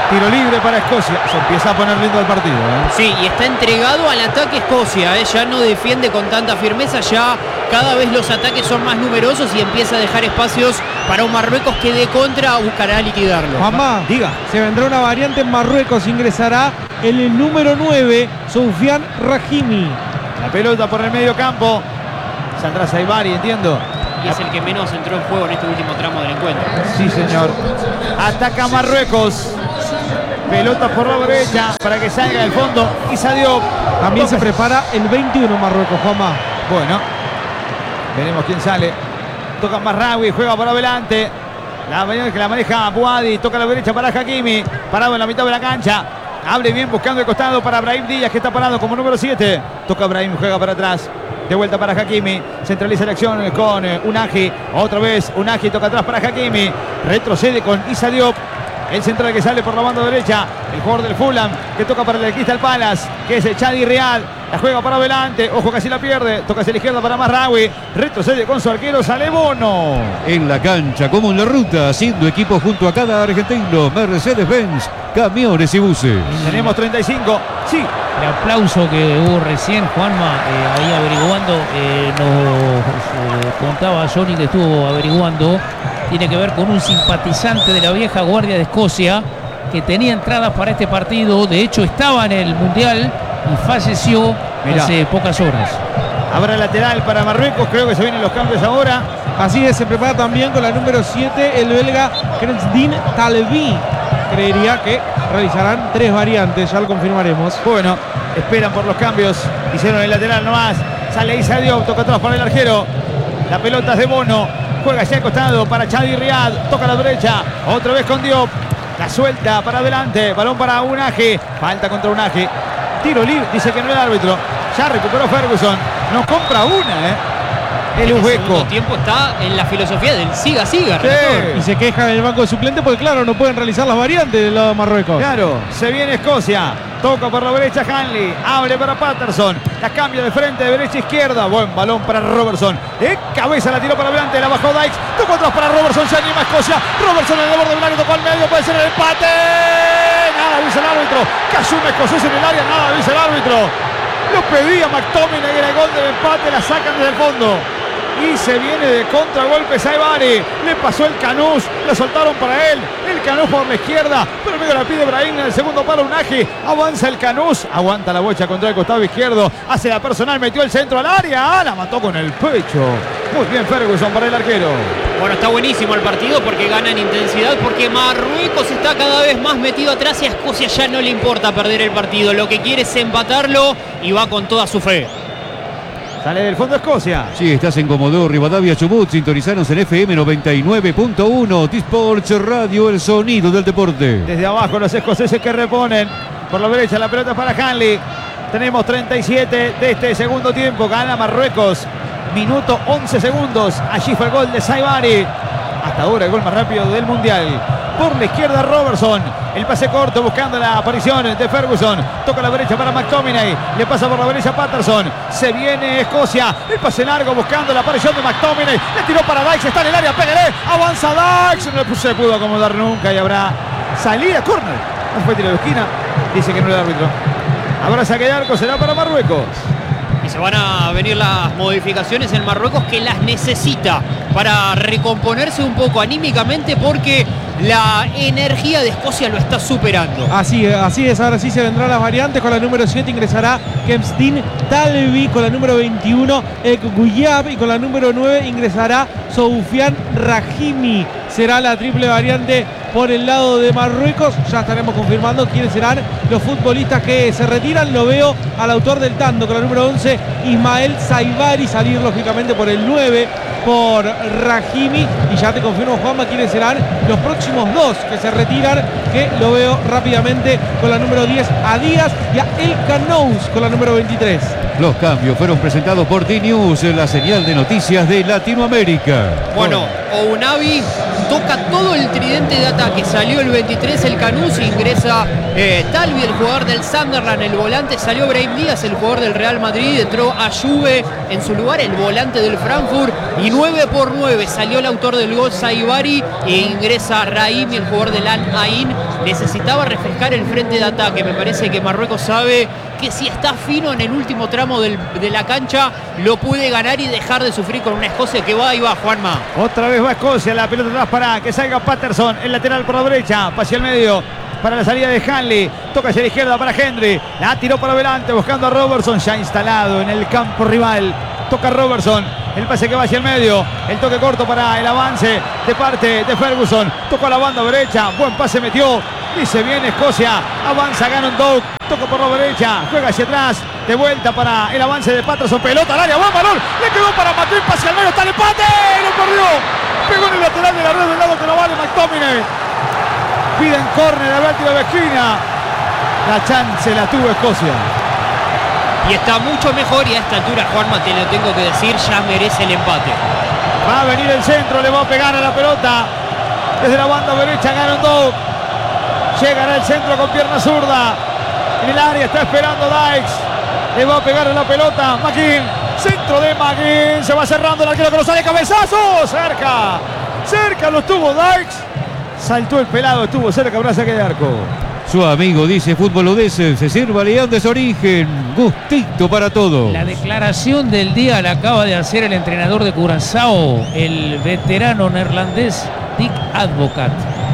Tiro libre para Escocia. Se empieza a poner lindo el partido. Sí, y está entregado al ataque Escocia. Ya no defiende con tanta firmeza. Ya cada vez los ataques son más numerosos y empieza a dejar espacios para un Marruecos que de contra buscará liquidarlo. Juanma, Diga. se vendrá una variante en Marruecos. Ingresará el número 9, Soufiane Rahimi. La pelota por el medio campo. Saldrá Saibari, entiendo. Y es el que menos entró en juego en este último tramo del encuentro. Sí, señor. Ataca Marruecos. Pelota por la derecha para que salga del fondo. Issa Diop. También se prepara el 21 Marruecos, Juanma. Bueno, veremos quién sale. Toca Marraoui, juega por adelante. Que la maneja Bouadi. Toca a la derecha para Hakimi. Parado en la mitad de la cancha. Abre bien buscando el costado para Brahim Díaz, que está parado como número 7. Toca Brahim, juega para atrás. De vuelta para Hakimi. Centraliza la acción con Unagi. Otra vez Unagi toca atrás para Hakimi. Retrocede con Issa Diop. El central que sale por la banda derecha. El jugador del Fulham que toca para el Crystal Palace, que es el Chadi Real. La juega para adelante. Ojo, casi la pierde. Toca hacia la izquierda para Marraoui. Retrocede con su arquero. Sale Bono. En la cancha, como en la ruta, haciendo equipo junto a cada argentino. Mercedes-Benz, camiones y buses. Tenemos 35. Sí. El aplauso que hubo recién, Juanma, ahí averiguando, nos contaba Johnny que estuvo averiguando, tiene que ver con un simpatizante de la vieja guardia de Escocia que tenía entradas para este partido, de hecho estaba en el Mundial y falleció hace pocas horas. Habrá lateral para Marruecos, creo que se vienen los cambios ahora. Así es, se prepara también con la número 7 el belga Krensdin Talbi. Creería que realizarán 3 variantes, ya lo confirmaremos. Bueno, esperan por los cambios. Hicieron el lateral nomás. Sale Issa Diop, toca atrás para el arquero. La pelota es de Bono. Juega hacia el costado para Chadi Riad. Toca a la derecha. Otra vez con Diop. La suelta para adelante. Balón para Unagi. Falta contra Unagi. Tiro libre. Dice que no el árbitro. Ya recuperó Ferguson. Nos compra una, El El Uzbeko. segundo tiempo está en la filosofía del siga-siga. Sí. Y se quejan en el banco de suplentes porque, claro, no pueden realizar las variantes del lado de Marruecos. Claro, se viene Escocia. Toca por la derecha Hanley. Abre para Patterson. La cambia de frente, de derecha a izquierda. Buen balón para Robertson. De cabeza la tiró para adelante. La bajó Dykes. Tocó atrás para Robertson. Se anima Escocia. Robertson en el borde del área. Tocó al medio. Puede ser el empate. Nada dice el árbitro. Cayó un escocés en el área. Nada dice el árbitro. Lo pedía McTominay. Era el gol del empate. La sacan desde el fondo. Y se viene de contragolpe Saibari. Le pasó el Canús. Le soltaron para él. El Canús por la izquierda. Pero luego la pide Brahim en el segundo palo. Unagi. Avanza el Canús. Aguanta la bocha contra el costado izquierdo. Hace la personal. Metió el centro al área. La mató con el pecho. Muy bien Ferguson para el arquero. Bueno, está buenísimo el partido porque gana en intensidad, porque Marruecos está cada vez más metido atrás y a Escocia ya no le importa perder el partido. Lo que quiere es empatarlo y va con toda su fe. Sale del fondo Escocia. Sí, estás en Comodoro, Rivadavia, Chubut. Sintonizanos en FM 99.1. T-Sports Radio, el sonido del deporte. Desde abajo los escoceses que reponen. Por la derecha la pelota para Hanley. Tenemos 37 de este segundo tiempo. Gana Marruecos. Minuto 11 segundos. Allí fue el gol de Saibari. Hasta ahora el gol más rápido del Mundial. Por la izquierda Robertson. El pase corto buscando la aparición de Ferguson. Toca a la derecha para McTominay. Le pasa por la derecha Patterson. Se viene Escocia. El pase largo buscando la aparición de McTominay. Le tiró para Dykes. Está en el área. Pégale. Avanza Dykes. No se pudo acomodar nunca. Y habrá salida. Córner. No fue tiro de esquina. Dice que no el árbitro. Habrá saque de arco. Será para Marruecos. Y se van a venir las modificaciones en Marruecos, que las necesita para recomponerse un poco anímicamente, porque la energía de Escocia lo está superando. Así es, ahora sí se vendrán las variantes. Con la número 7 ingresará Krensdin Talbi, con la número 21 Ek Guyab y con la número 9 ingresará Soufiane Rahimi. Será la triple variante por el lado de Marruecos. Ya estaremos confirmando quiénes serán los futbolistas que se retiran. Lo veo al autor del tanto con la número 11 Ismael Saibari salir lógicamente por el 9 por Rahimi. Y ya te confirmo, Juanma, quiénes serán los próximos dos que se retiran, que lo veo rápidamente con la número 10 a Díaz y a El Canous con la número 23. Los cambios fueron presentados por D-News, la señal de noticias de Latinoamérica. Bueno, Ounavi toca todo el tridente de ataque. Salió el 23, el Canús, ingresa Talbi, el jugador del Sunderland, el volante. Salió Brahim Díaz, el jugador del Real Madrid. Entró Ayoube en su lugar, el volante del Frankfurt. Y 9 por 9 salió el autor del gol, Saibari, e ingresa Rahimi, el jugador del Al Ain. necesitaba refrescar el frente de ataque. Me parece que Marruecos sabe que si está fino en el último tramo de la cancha, lo puede ganar y dejar de sufrir con una Escocia que va y va, Juanma. Otra vez va Escocia, la pelota atrás para que salga Patterson, el lateral por la derecha, pase al medio para la salida de Hanley, toca hacia la izquierda para Henry, la tiró para adelante buscando a Robertson, ya instalado en el campo rival, toca Robertson, el pase que va hacia el medio, el toque corto para el avance de parte de Ferguson, tocó a la banda derecha, buen pase metió, dice bien Escocia, avanza Gannon Doak, toca por la derecha, juega hacia atrás, de vuelta para el avance de Patterson, pelota al área, buen balón, le quedó para McLean, pase al medio, está el empate, lo perdió, pegó en el lateral de la red del lado que no vale McTominay. Piden córner a ver tiro de esquina. La chance la tuvo Escocia. Y está mucho mejor y a esta altura, Juanma, te lo tengo que decir, ya merece el empate. Va a venir el centro, le va a pegar a la pelota. Desde la banda derecha, Gannon Doak. Llegará el centro con pierna zurda. En el área está esperando Dykes. Le va a pegar a la pelota. McGinn. Centro de McGinn. Se va cerrando el arquero que lo sale. Cabezazo. Cerca. Cerca lo estuvo Dykes. Saltó el pelado, estuvo cerca, habrá saque de arco. Su amigo dice Fútbol Odese, se sirva León de su origen, gustito para todos. La declaración del día la acaba de hacer el entrenador de Curazao, el veterano neerlandés Dick Advocat.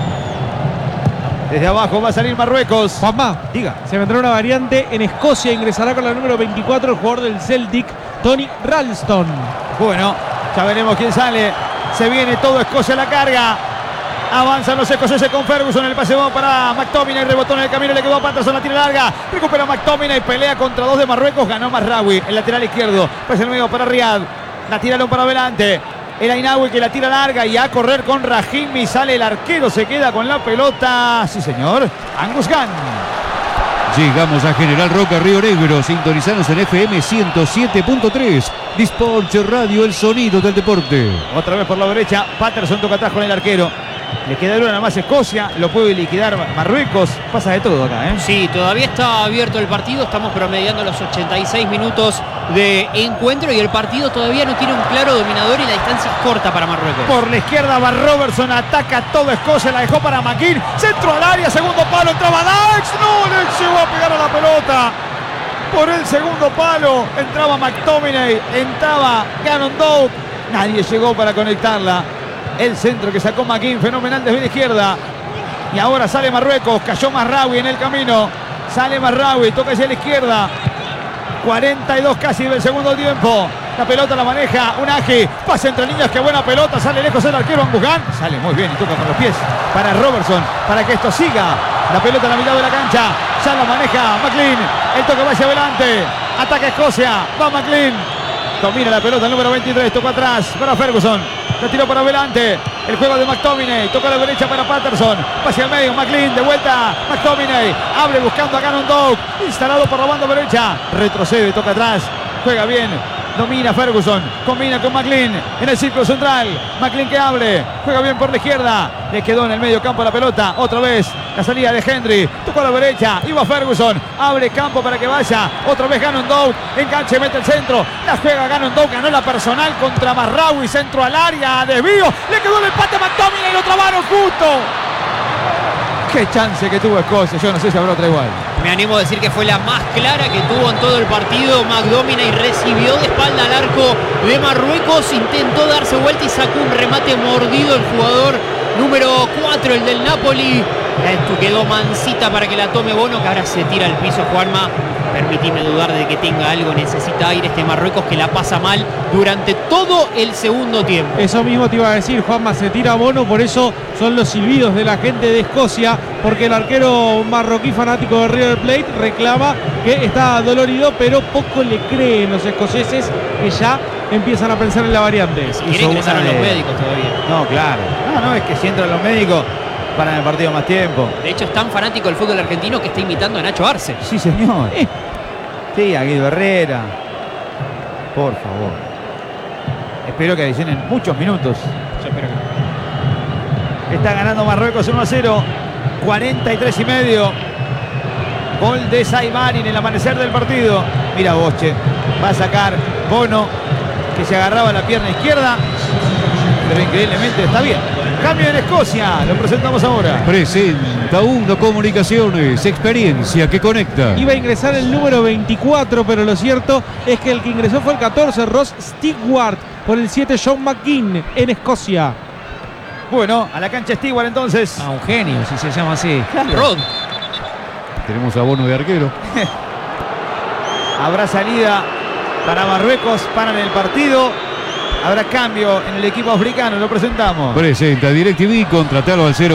Desde abajo va a salir Marruecos. Juanma, Diga. se vendrá una variante en Escocia, ingresará con la número 24 el jugador del Celtic, Tony Ralston. Bueno, ya veremos quién sale. Se viene todo Escocia a la carga. Avanzan los escoceses con Ferguson. El pase va para McTominay. Rebotó en el camino. Le quedó a Patterson. La tira larga. Recupera McTominay. Pelea contra dos de Marruecos. Ganó Mazraoui. El lateral izquierdo. Pase el medio para Riyad. La tiraron para adelante. El Ainaoui que la tira larga. Y a correr con Rahimi. Sale el arquero. Se queda con la pelota. Sí, señor. Angus Gunn. Llegamos a General Roca, Río Negro. Sintonizanos en FM 107.3. Disport Radio, el sonido del deporte. Otra vez por la derecha. Patterson toca atrás con el arquero. Le queda duro nada más Escocia, lo puede liquidar Marruecos. Pasa de todo acá, ¿eh? Sí, todavía está abierto el partido. Estamos promediando los 86 minutos de encuentro y el partido todavía no tiene un claro dominador y la distancia es corta para Marruecos. Por la izquierda va Robertson, ataca todo Escocia, la dejó para McGinn. Centro al área, segundo palo, entraba Dykes. No, le llegó a pegar a la pelota. Por el segundo palo entraba McTominay, entraba Gannon Doak. Nadie llegó para conectarla. El centro que sacó McGinn, fenomenal desde la izquierda. Y ahora sale Marruecos, cayó Mazraoui en el camino. Sale Mazraoui, toca hacia la izquierda. 42 casi del segundo tiempo. La pelota la maneja Unagi. Pasa entre líneas, qué buena pelota. Sale lejos el arquero Angus Gunn. Sale muy bien y toca con los pies para Robertson. Para que esto siga. La pelota en la mitad de la cancha. Ya la maneja McLean. El toque va hacia adelante. Ataca Escocia. Va McLean. Domina la pelota el número 23. Tocó atrás para Ferguson. La tiró para adelante. El juego de McTominay. Toca a la derecha para Patterson. Pase al medio. McLean. De vuelta. McTominay. Abre buscando a Gannon Doak. Instalado por la banda derecha. Retrocede. Toca atrás. Juega bien. Domina Ferguson. Combina con McLean. En el círculo central. McLean que abre. Juega bien por la izquierda. Le quedó en el medio campo la pelota. Otra vez. La salida de Henry. Tocó a la derecha. Iba Ferguson. Abre campo para que vaya. Otra vez Gannon Doak. Enganche. Mete el centro. La juega Gannon Doak. Ganó la personal contra Mazraoui. Centro al área. Desvío. Le quedó el empate a McTominay. Y lo trabaron justo. Qué chance que tuvo Escocia. Yo no sé si habrá otra igual. Me animo a decir que fue la más clara que tuvo en todo el partido. McTominay recibió de espalda al arco de Marruecos. Intentó darse vuelta y sacó un remate mordido el jugador número 4, el del Napoli. Esto quedó mansita para que la tome Bono, que ahora se tira al piso, Juanma. Permitime dudar de que tenga algo, necesita aire este Marruecos que la pasa mal durante todo el segundo tiempo. Eso mismo te iba a decir, Juanma, se tira Bono, por eso son los silbidos de la gente de Escocia, porque el arquero marroquí fanático de River Plate reclama que está dolorido, pero poco le creen los escoceses, que ya empiezan a pensar en la variante. Si quieren ingresar a los médicos todavía. No, claro. No, es que si entran los médicos paran el partido más tiempo. De hecho, es tan fanático del fútbol argentino que está imitando a Nacho Arce. Sí, señor. Sí, a Guido Herrera. Por favor. Espero que adicionen muchos minutos. Yo espero que... Está ganando Marruecos 1-0. 43 y medio. Gol de Saibari en el amanecer del partido. Mira Boche. Va a sacar Bono, que se agarraba la pierna izquierda. Pero increíblemente está bien. Cambio en Escocia. Lo presentamos ahora. Presenta 91 Comunicaciones, experiencia que conecta. Iba a ingresar el número 24, pero lo cierto es que el que ingresó fue el 14, Ross Stewart, por el 7, John McGinn, en Escocia. Bueno, a la cancha Stewart entonces. Un genio, si se llama así. Rod. Tenemos a Bono de arquero. Habrá salida para Marruecos, paran el partido. Habrá cambio en el equipo africano, lo presentamos. Presenta DirecTV, contratalo al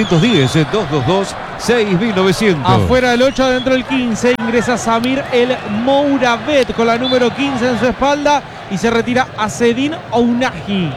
0810-222-6900. Afuera del 8, adentro del 15, ingresa Samir El Mouravet con la número 15 en su espalda y se retira Azedine Ounahi.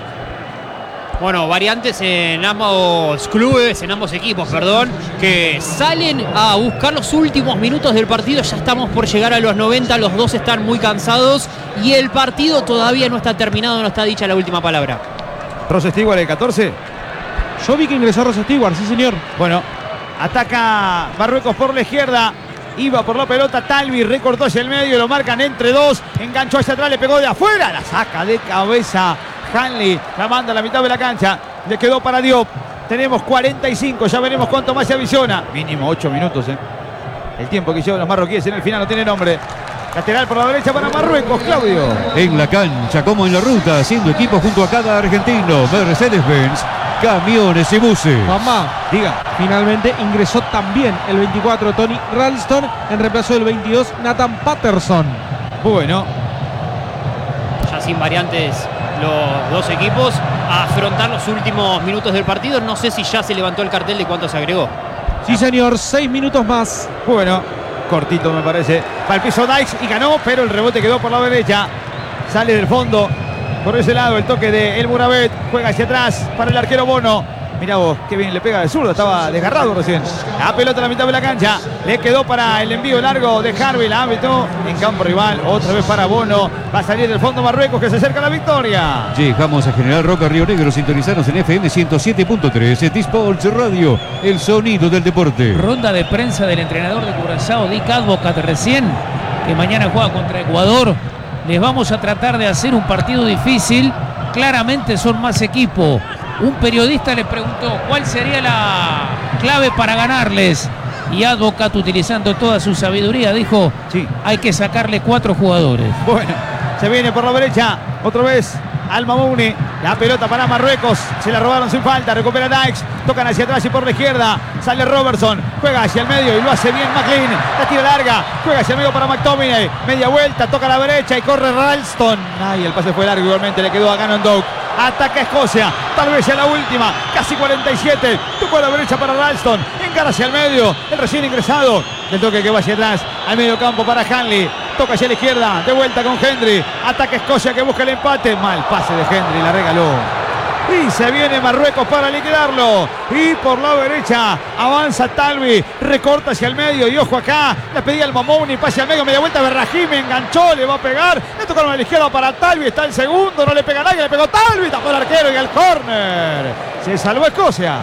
Bueno, variantes en ambos clubes, en ambos equipos, perdón, que salen a buscar los últimos minutos del partido. Ya estamos por llegar a los 90, los dos están muy cansados y el partido todavía no está terminado, no está dicha la última palabra. Ross Stewart, el 14. Yo vi que ingresó Ross Stewart, sí señor. Bueno, ataca Marruecos por la izquierda. Iba por la pelota, Talvi recortó hacia el medio, lo marcan entre dos. Enganchó hacia atrás, le pegó de afuera, la saca de cabeza. Hanley la manda a la mitad de la cancha. Le quedó para Diop. Tenemos 45. Ya veremos cuánto más se avisiona. Mínimo 8 minutos. El tiempo que llevan los marroquíes en el final no tiene nombre. Lateral por la derecha para Marruecos, Claudio. En la cancha como en la ruta, haciendo equipo junto a cada argentino. Mercedes-Benz, camiones y buses. Mamá, Diga. finalmente ingresó también el 24, Tony Ralston, en reemplazo del 22, Nathan Patterson. Bueno, Ya sin variantes los dos equipos a afrontar los últimos minutos del partido. No sé si ya se levantó el cartel de cuánto se agregó. Sí señor, 6 minutos más. bueno. Cortito me parece. Para el piso Dykes y ganó, pero el rebote quedó por la derecha. Sale del fondo. Por ese lado el toque de El Mouravet. Juega hacia atrás para el arquero Bono. Mirá vos, qué bien le pega de zurdo. Estaba desgarrado recién. La pelota a la mitad de la cancha. Le quedó para el envío largo de Harvey. La ámbito en campo rival. Otra vez para Bono. Va a salir del fondo Marruecos, que se acerca a la victoria. Llegamos a General Roca, Río Negro. Sintonizanos en FM 107.3. T-Sports Radio, el sonido del deporte. Ronda de prensa del entrenador de Curazao, Dick Advocat, recién, que mañana juega contra Ecuador. Les vamos a tratar de hacer un partido difícil. Claramente son más equipo. Un periodista le preguntó cuál sería la clave para ganarles. Y Advocat, utilizando toda su sabiduría, dijo: Sí. hay que sacarle 4 jugadores. Bueno, se viene por la derecha. Otra vez Al Mamouni. La pelota para Marruecos. Se la robaron sin falta. Recupera Dykes. Tocan hacia atrás y por la izquierda. Sale Robertson. Juega hacia el medio y lo hace bien McLean. La tira larga. Juega hacia el medio para McTominay. Media vuelta. Toca a la derecha y corre Ralston. Ay, el pase fue largo. Igualmente le quedó a Gannon Doak. Ataca Escocia. Tal vez sea la última. Casi 47. Tocó a la derecha para Ralston. Encara hacia el medio. El recién ingresado. El toque que va hacia atrás. Al medio campo para Hanley. Toca hacia la izquierda. De vuelta con Hendry. Ataca Escocia que busca el empate. Mal pase de Hendry. La regaló. Y se viene Marruecos para liquidarlo. Y por la derecha avanza Talvi. Recorta hacia el medio. Y ojo acá. Le pedía el Mamouni. Pase al medio. Media vuelta. Berrahimi enganchó. Le va a pegar. Le tocaron a la izquierda para Talvi. Está el segundo. No le pega a nadie. Le pegó Talvi. Tapó el arquero y al córner. Se salvó Escocia.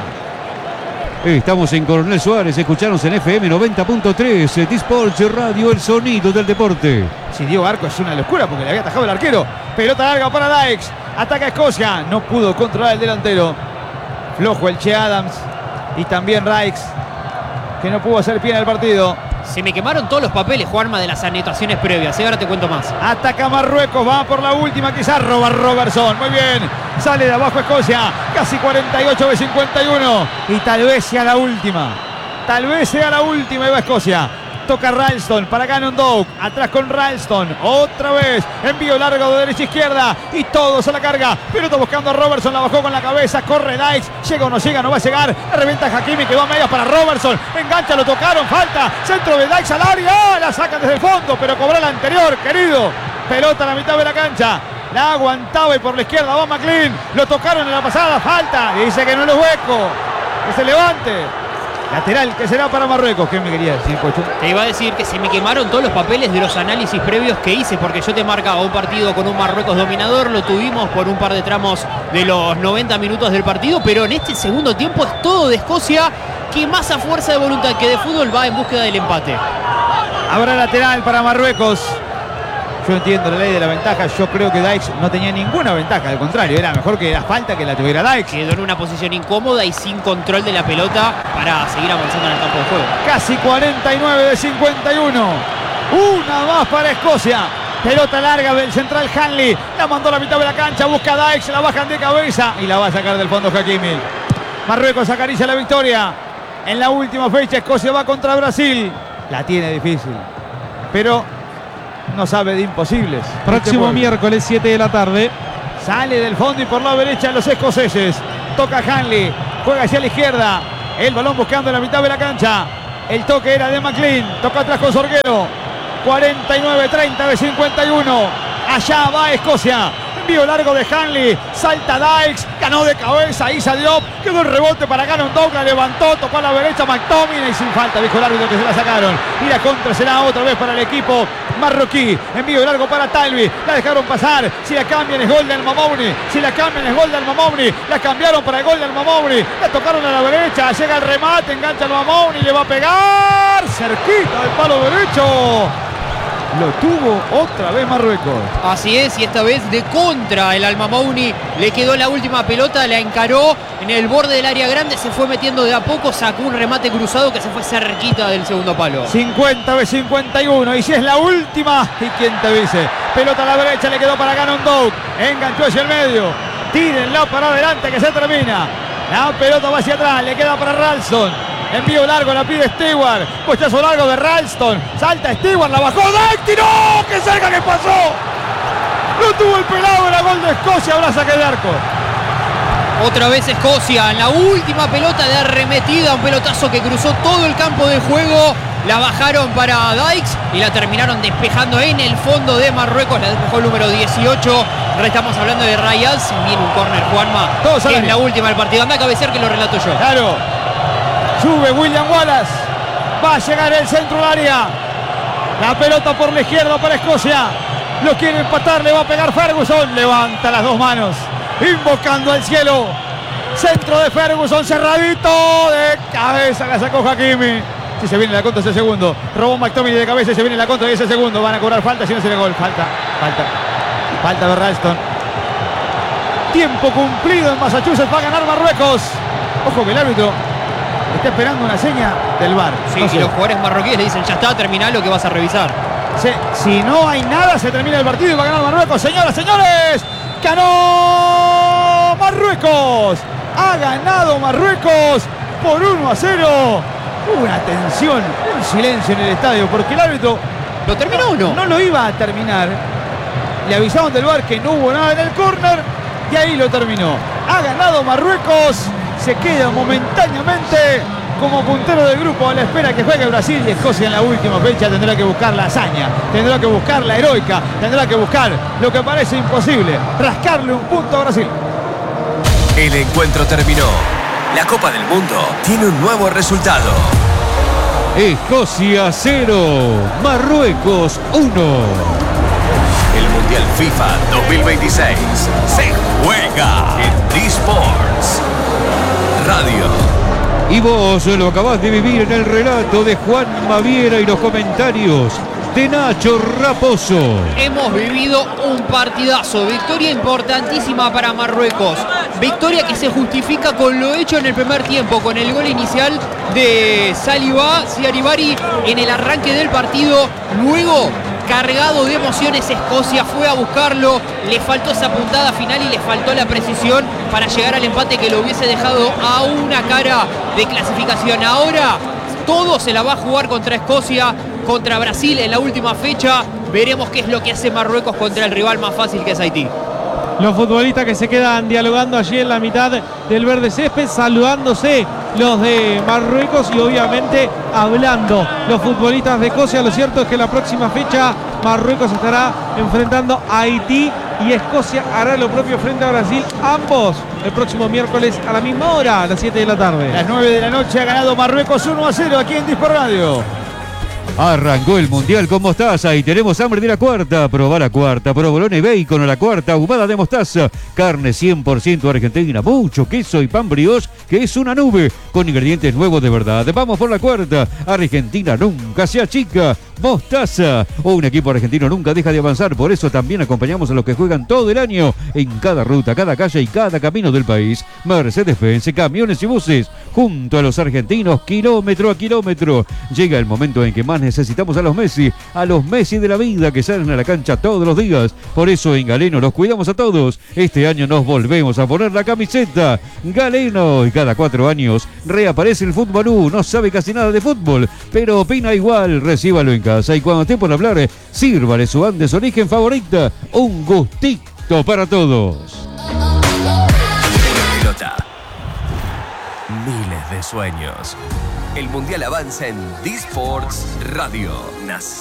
Estamos en Coronel Suárez. Escuchanos en FM 90.3. T-Sports Radio, el sonido del deporte. Si Diego Arco es una locura porque le había atajado el arquero. Pelota larga para Dykes. Ataca Escocia. No pudo controlar el delantero. Flojo el Che Adams. Y también Rijks, que no pudo hacer pie en el partido. Se me quemaron todos los papeles, Juanma, de las anotaciones previas. Ahora te cuento más. Ataca Marruecos. Va por la última. Quizás roba Robertson. Muy bien. Sale de abajo Escocia. Casi 48 de 51. Y tal vez sea la última. Tal vez sea la última. Y va Escocia. Toca Ralston para Gannon Doak. Atrás con Ralston. Otra vez. Envío largo de derecha a izquierda. Y todos a la carga. Pelota buscando a Robertson. La bajó con la cabeza. Corre Dykes. Llega o no llega. No va a llegar. La revienta Hakimi. Quedó a medias para Robertson. Engancha. Lo tocaron. Falta. Centro de Dykes al área. La sacan desde el fondo. Pero cobró la anterior, querido. Pelota a la mitad de la cancha. La aguantaba y por la izquierda va McLean. Lo tocaron en la pasada. Falta. Y dice que no es hueco. Que se levante. Lateral que será para Marruecos. ¿Qué me quería decir, Pocho? Te iba a decir que se me quemaron todos los papeles de los análisis previos que hice, porque yo te marcaba un partido con un Marruecos dominador, lo tuvimos por un par de tramos de los 90 minutos del partido, pero en este segundo tiempo es todo de Escocia, que más a fuerza de voluntad que de fútbol va en búsqueda del empate. Habrá lateral para Marruecos. Yo entiendo la ley de la ventaja. Yo creo que Dykes no tenía ninguna ventaja. Al contrario, era mejor que la falta que la tuviera Dykes. Quedó en una posición incómoda y sin control de la pelota para seguir avanzando en el campo de juego. Casi 49 de 51. Una más para Escocia. Pelota larga del central Hanley. La mandó a la mitad de la cancha. Busca a Dykes. La bajan de cabeza. Y la va a sacar del fondo Hakimi. Marruecos acaricia la victoria. En la última fecha Escocia va contra Brasil. La tiene difícil. Pero no sabe de imposibles. Próximo miércoles, 7 de la tarde. Sale del fondo y por la derecha los escoceses. Toca Hanley. Juega hacia la izquierda. El balón buscando en la mitad de la cancha. El toque era de McLean. Toca atrás con Sorguero. 49-30 de 51. Allá va Escocia. Envío largo de Hanley. Salta Dykes. Ganó de cabeza. Issa Diop. Quedó el rebote para Cannon Doug. La levantó. Tocó a la derecha McTominay. Sin falta. Dijo el árbitro que se la sacaron. Y la contra será otra vez para el equipo marroquí. Envío largo para Talvi. La dejaron pasar. Si la cambian es gol del Mamouni. Si la cambian es gol del Mamouni. La cambiaron para el gol del Mamouni. La tocaron a la derecha. Llega el remate. Engancha el Mamouni. Le va a pegar. Cerquita del palo derecho. Lo tuvo otra vez Marruecos. Así es, y esta vez de contra el Al-Mamouni. Le quedó la última pelota, la encaró en el borde del área grande, se fue metiendo de a poco, sacó un remate cruzado que se fue cerquita del segundo palo. 50 de 51, y si es la última, ¿y quién te dice? Pelota a la derecha, le quedó para Cannon Doug. Enganchó hacia el medio. Tírenla para adelante que se termina. La pelota va hacia atrás, le queda para Ralston. Envío largo, la pide Stewart. Postazo largo de Ralston. Salta Stewart, la bajó. ¡Dykes! ¡Tiró! ¡Qué cerca que pasó! No tuvo el pelado, era gol de Escocia. Ahora saque de arco. Otra vez Escocia en la última pelota de arremetida. Un pelotazo que cruzó todo el campo de juego. La bajaron para Dykes y la terminaron despejando en el fondo de Marruecos. La despejó el número 18. Ahora estamos hablando de Rayals. Viene un córner, Juanma. Que es la última del partido. Anda a cabecear que lo relato yo. Claro. Sube William Wallace. Va a llegar el centro del área. La pelota por la izquierda para Escocia. Lo quiere empatar. Le va a pegar Ferguson. Levanta las dos manos. Invocando al cielo. Centro de Ferguson. Cerradito. De cabeza la sacó Hakimi. Si se viene la contra ese segundo. Robó McTominay de cabeza y se viene la contra de ese segundo. Van a cobrar falta si no se le gol. Falta de Ralston. Tiempo cumplido en Massachusetts. Va a ganar Marruecos. Ojo que el árbitro está esperando una seña del VAR. Sí, no sé. y los jugadores marroquíes le dicen, ya está, terminá lo que vas a revisar. Si no hay nada, se termina el partido y va a ganar Marruecos. Señoras, señores, ganó Marruecos. Ha ganado Marruecos por 1-0. Una tensión, un silencio en el estadio, porque el árbitro ¿Lo terminó o no? no lo iba a terminar. Le avisaron del VAR que no hubo nada en el córner y ahí lo terminó. Ha ganado Marruecos. Se queda momentáneamente como puntero del grupo a la espera que juegue Brasil, y Escocia en la última fecha tendrá que buscar la hazaña, tendrá que buscar la heroica, tendrá que buscar lo que parece imposible, rascarle un punto a Brasil. El encuentro terminó. La Copa del Mundo tiene un nuevo resultado. Escocia 0, Marruecos 1. El Mundial FIFA 2026 se juega en D-Sports Radio. Y vos lo acabás de vivir en el relato de Juan Maviera y los comentarios de Nacho Raposo. Hemos vivido un partidazo, victoria importantísima para Marruecos, victoria que se justifica con lo hecho en el primer tiempo, con el gol inicial de Siaribari en el arranque del partido. Luego, cargado de emociones, Escocia fue a buscarlo, le faltó esa puntada final y le faltó la precisión para llegar al empate que lo hubiese dejado a una cara de clasificación. Ahora todo se la va a jugar contra Escocia, contra Brasil en la última fecha. Veremos qué es lo que hace Marruecos contra el rival más fácil que es Haití. Los futbolistas que se quedan dialogando allí en la mitad del verde césped, saludándose los de Marruecos y obviamente hablando los futbolistas de Escocia. Lo cierto es que la próxima fecha Marruecos estará enfrentando a Haití y Escocia hará lo propio frente a Brasil. Ambos el próximo miércoles a la misma hora, a las 7 de la tarde. A las 9 de la noche ha ganado Marruecos 1-0 aquí en Dispor Radio. Arrancó el Mundial con mostaza y tenemos hambre de la cuarta. Probá la cuarta, provolone y bacon o la cuarta ahumada de mostaza. Carne 100% argentina, mucho queso y pan brioche que es una nube con ingredientes nuevos de verdad. Vamos por la cuarta. Argentina nunca se achica. Mostaza. Un equipo argentino nunca deja de avanzar, por eso también acompañamos a los que juegan todo el año en cada ruta, cada calle y cada camino del país. Mercedes-Benz, camiones y buses, junto a los argentinos, kilómetro a kilómetro. Llega el momento en que más necesitamos a los Messi de la vida que salen a la cancha todos los días. Por eso en Galeno los cuidamos a todos. Este año nos volvemos a poner la camiseta Galeno, y cada 4 años reaparece el Fútbolú. No sabe casi nada de fútbol, pero opina igual. Recíbalo en casa y cuando esté por hablar, sírvale su Andes Origen favorita. Un gustito para todos. Pelota. Miles de sueños. El Mundial avanza en D-Sports Radio.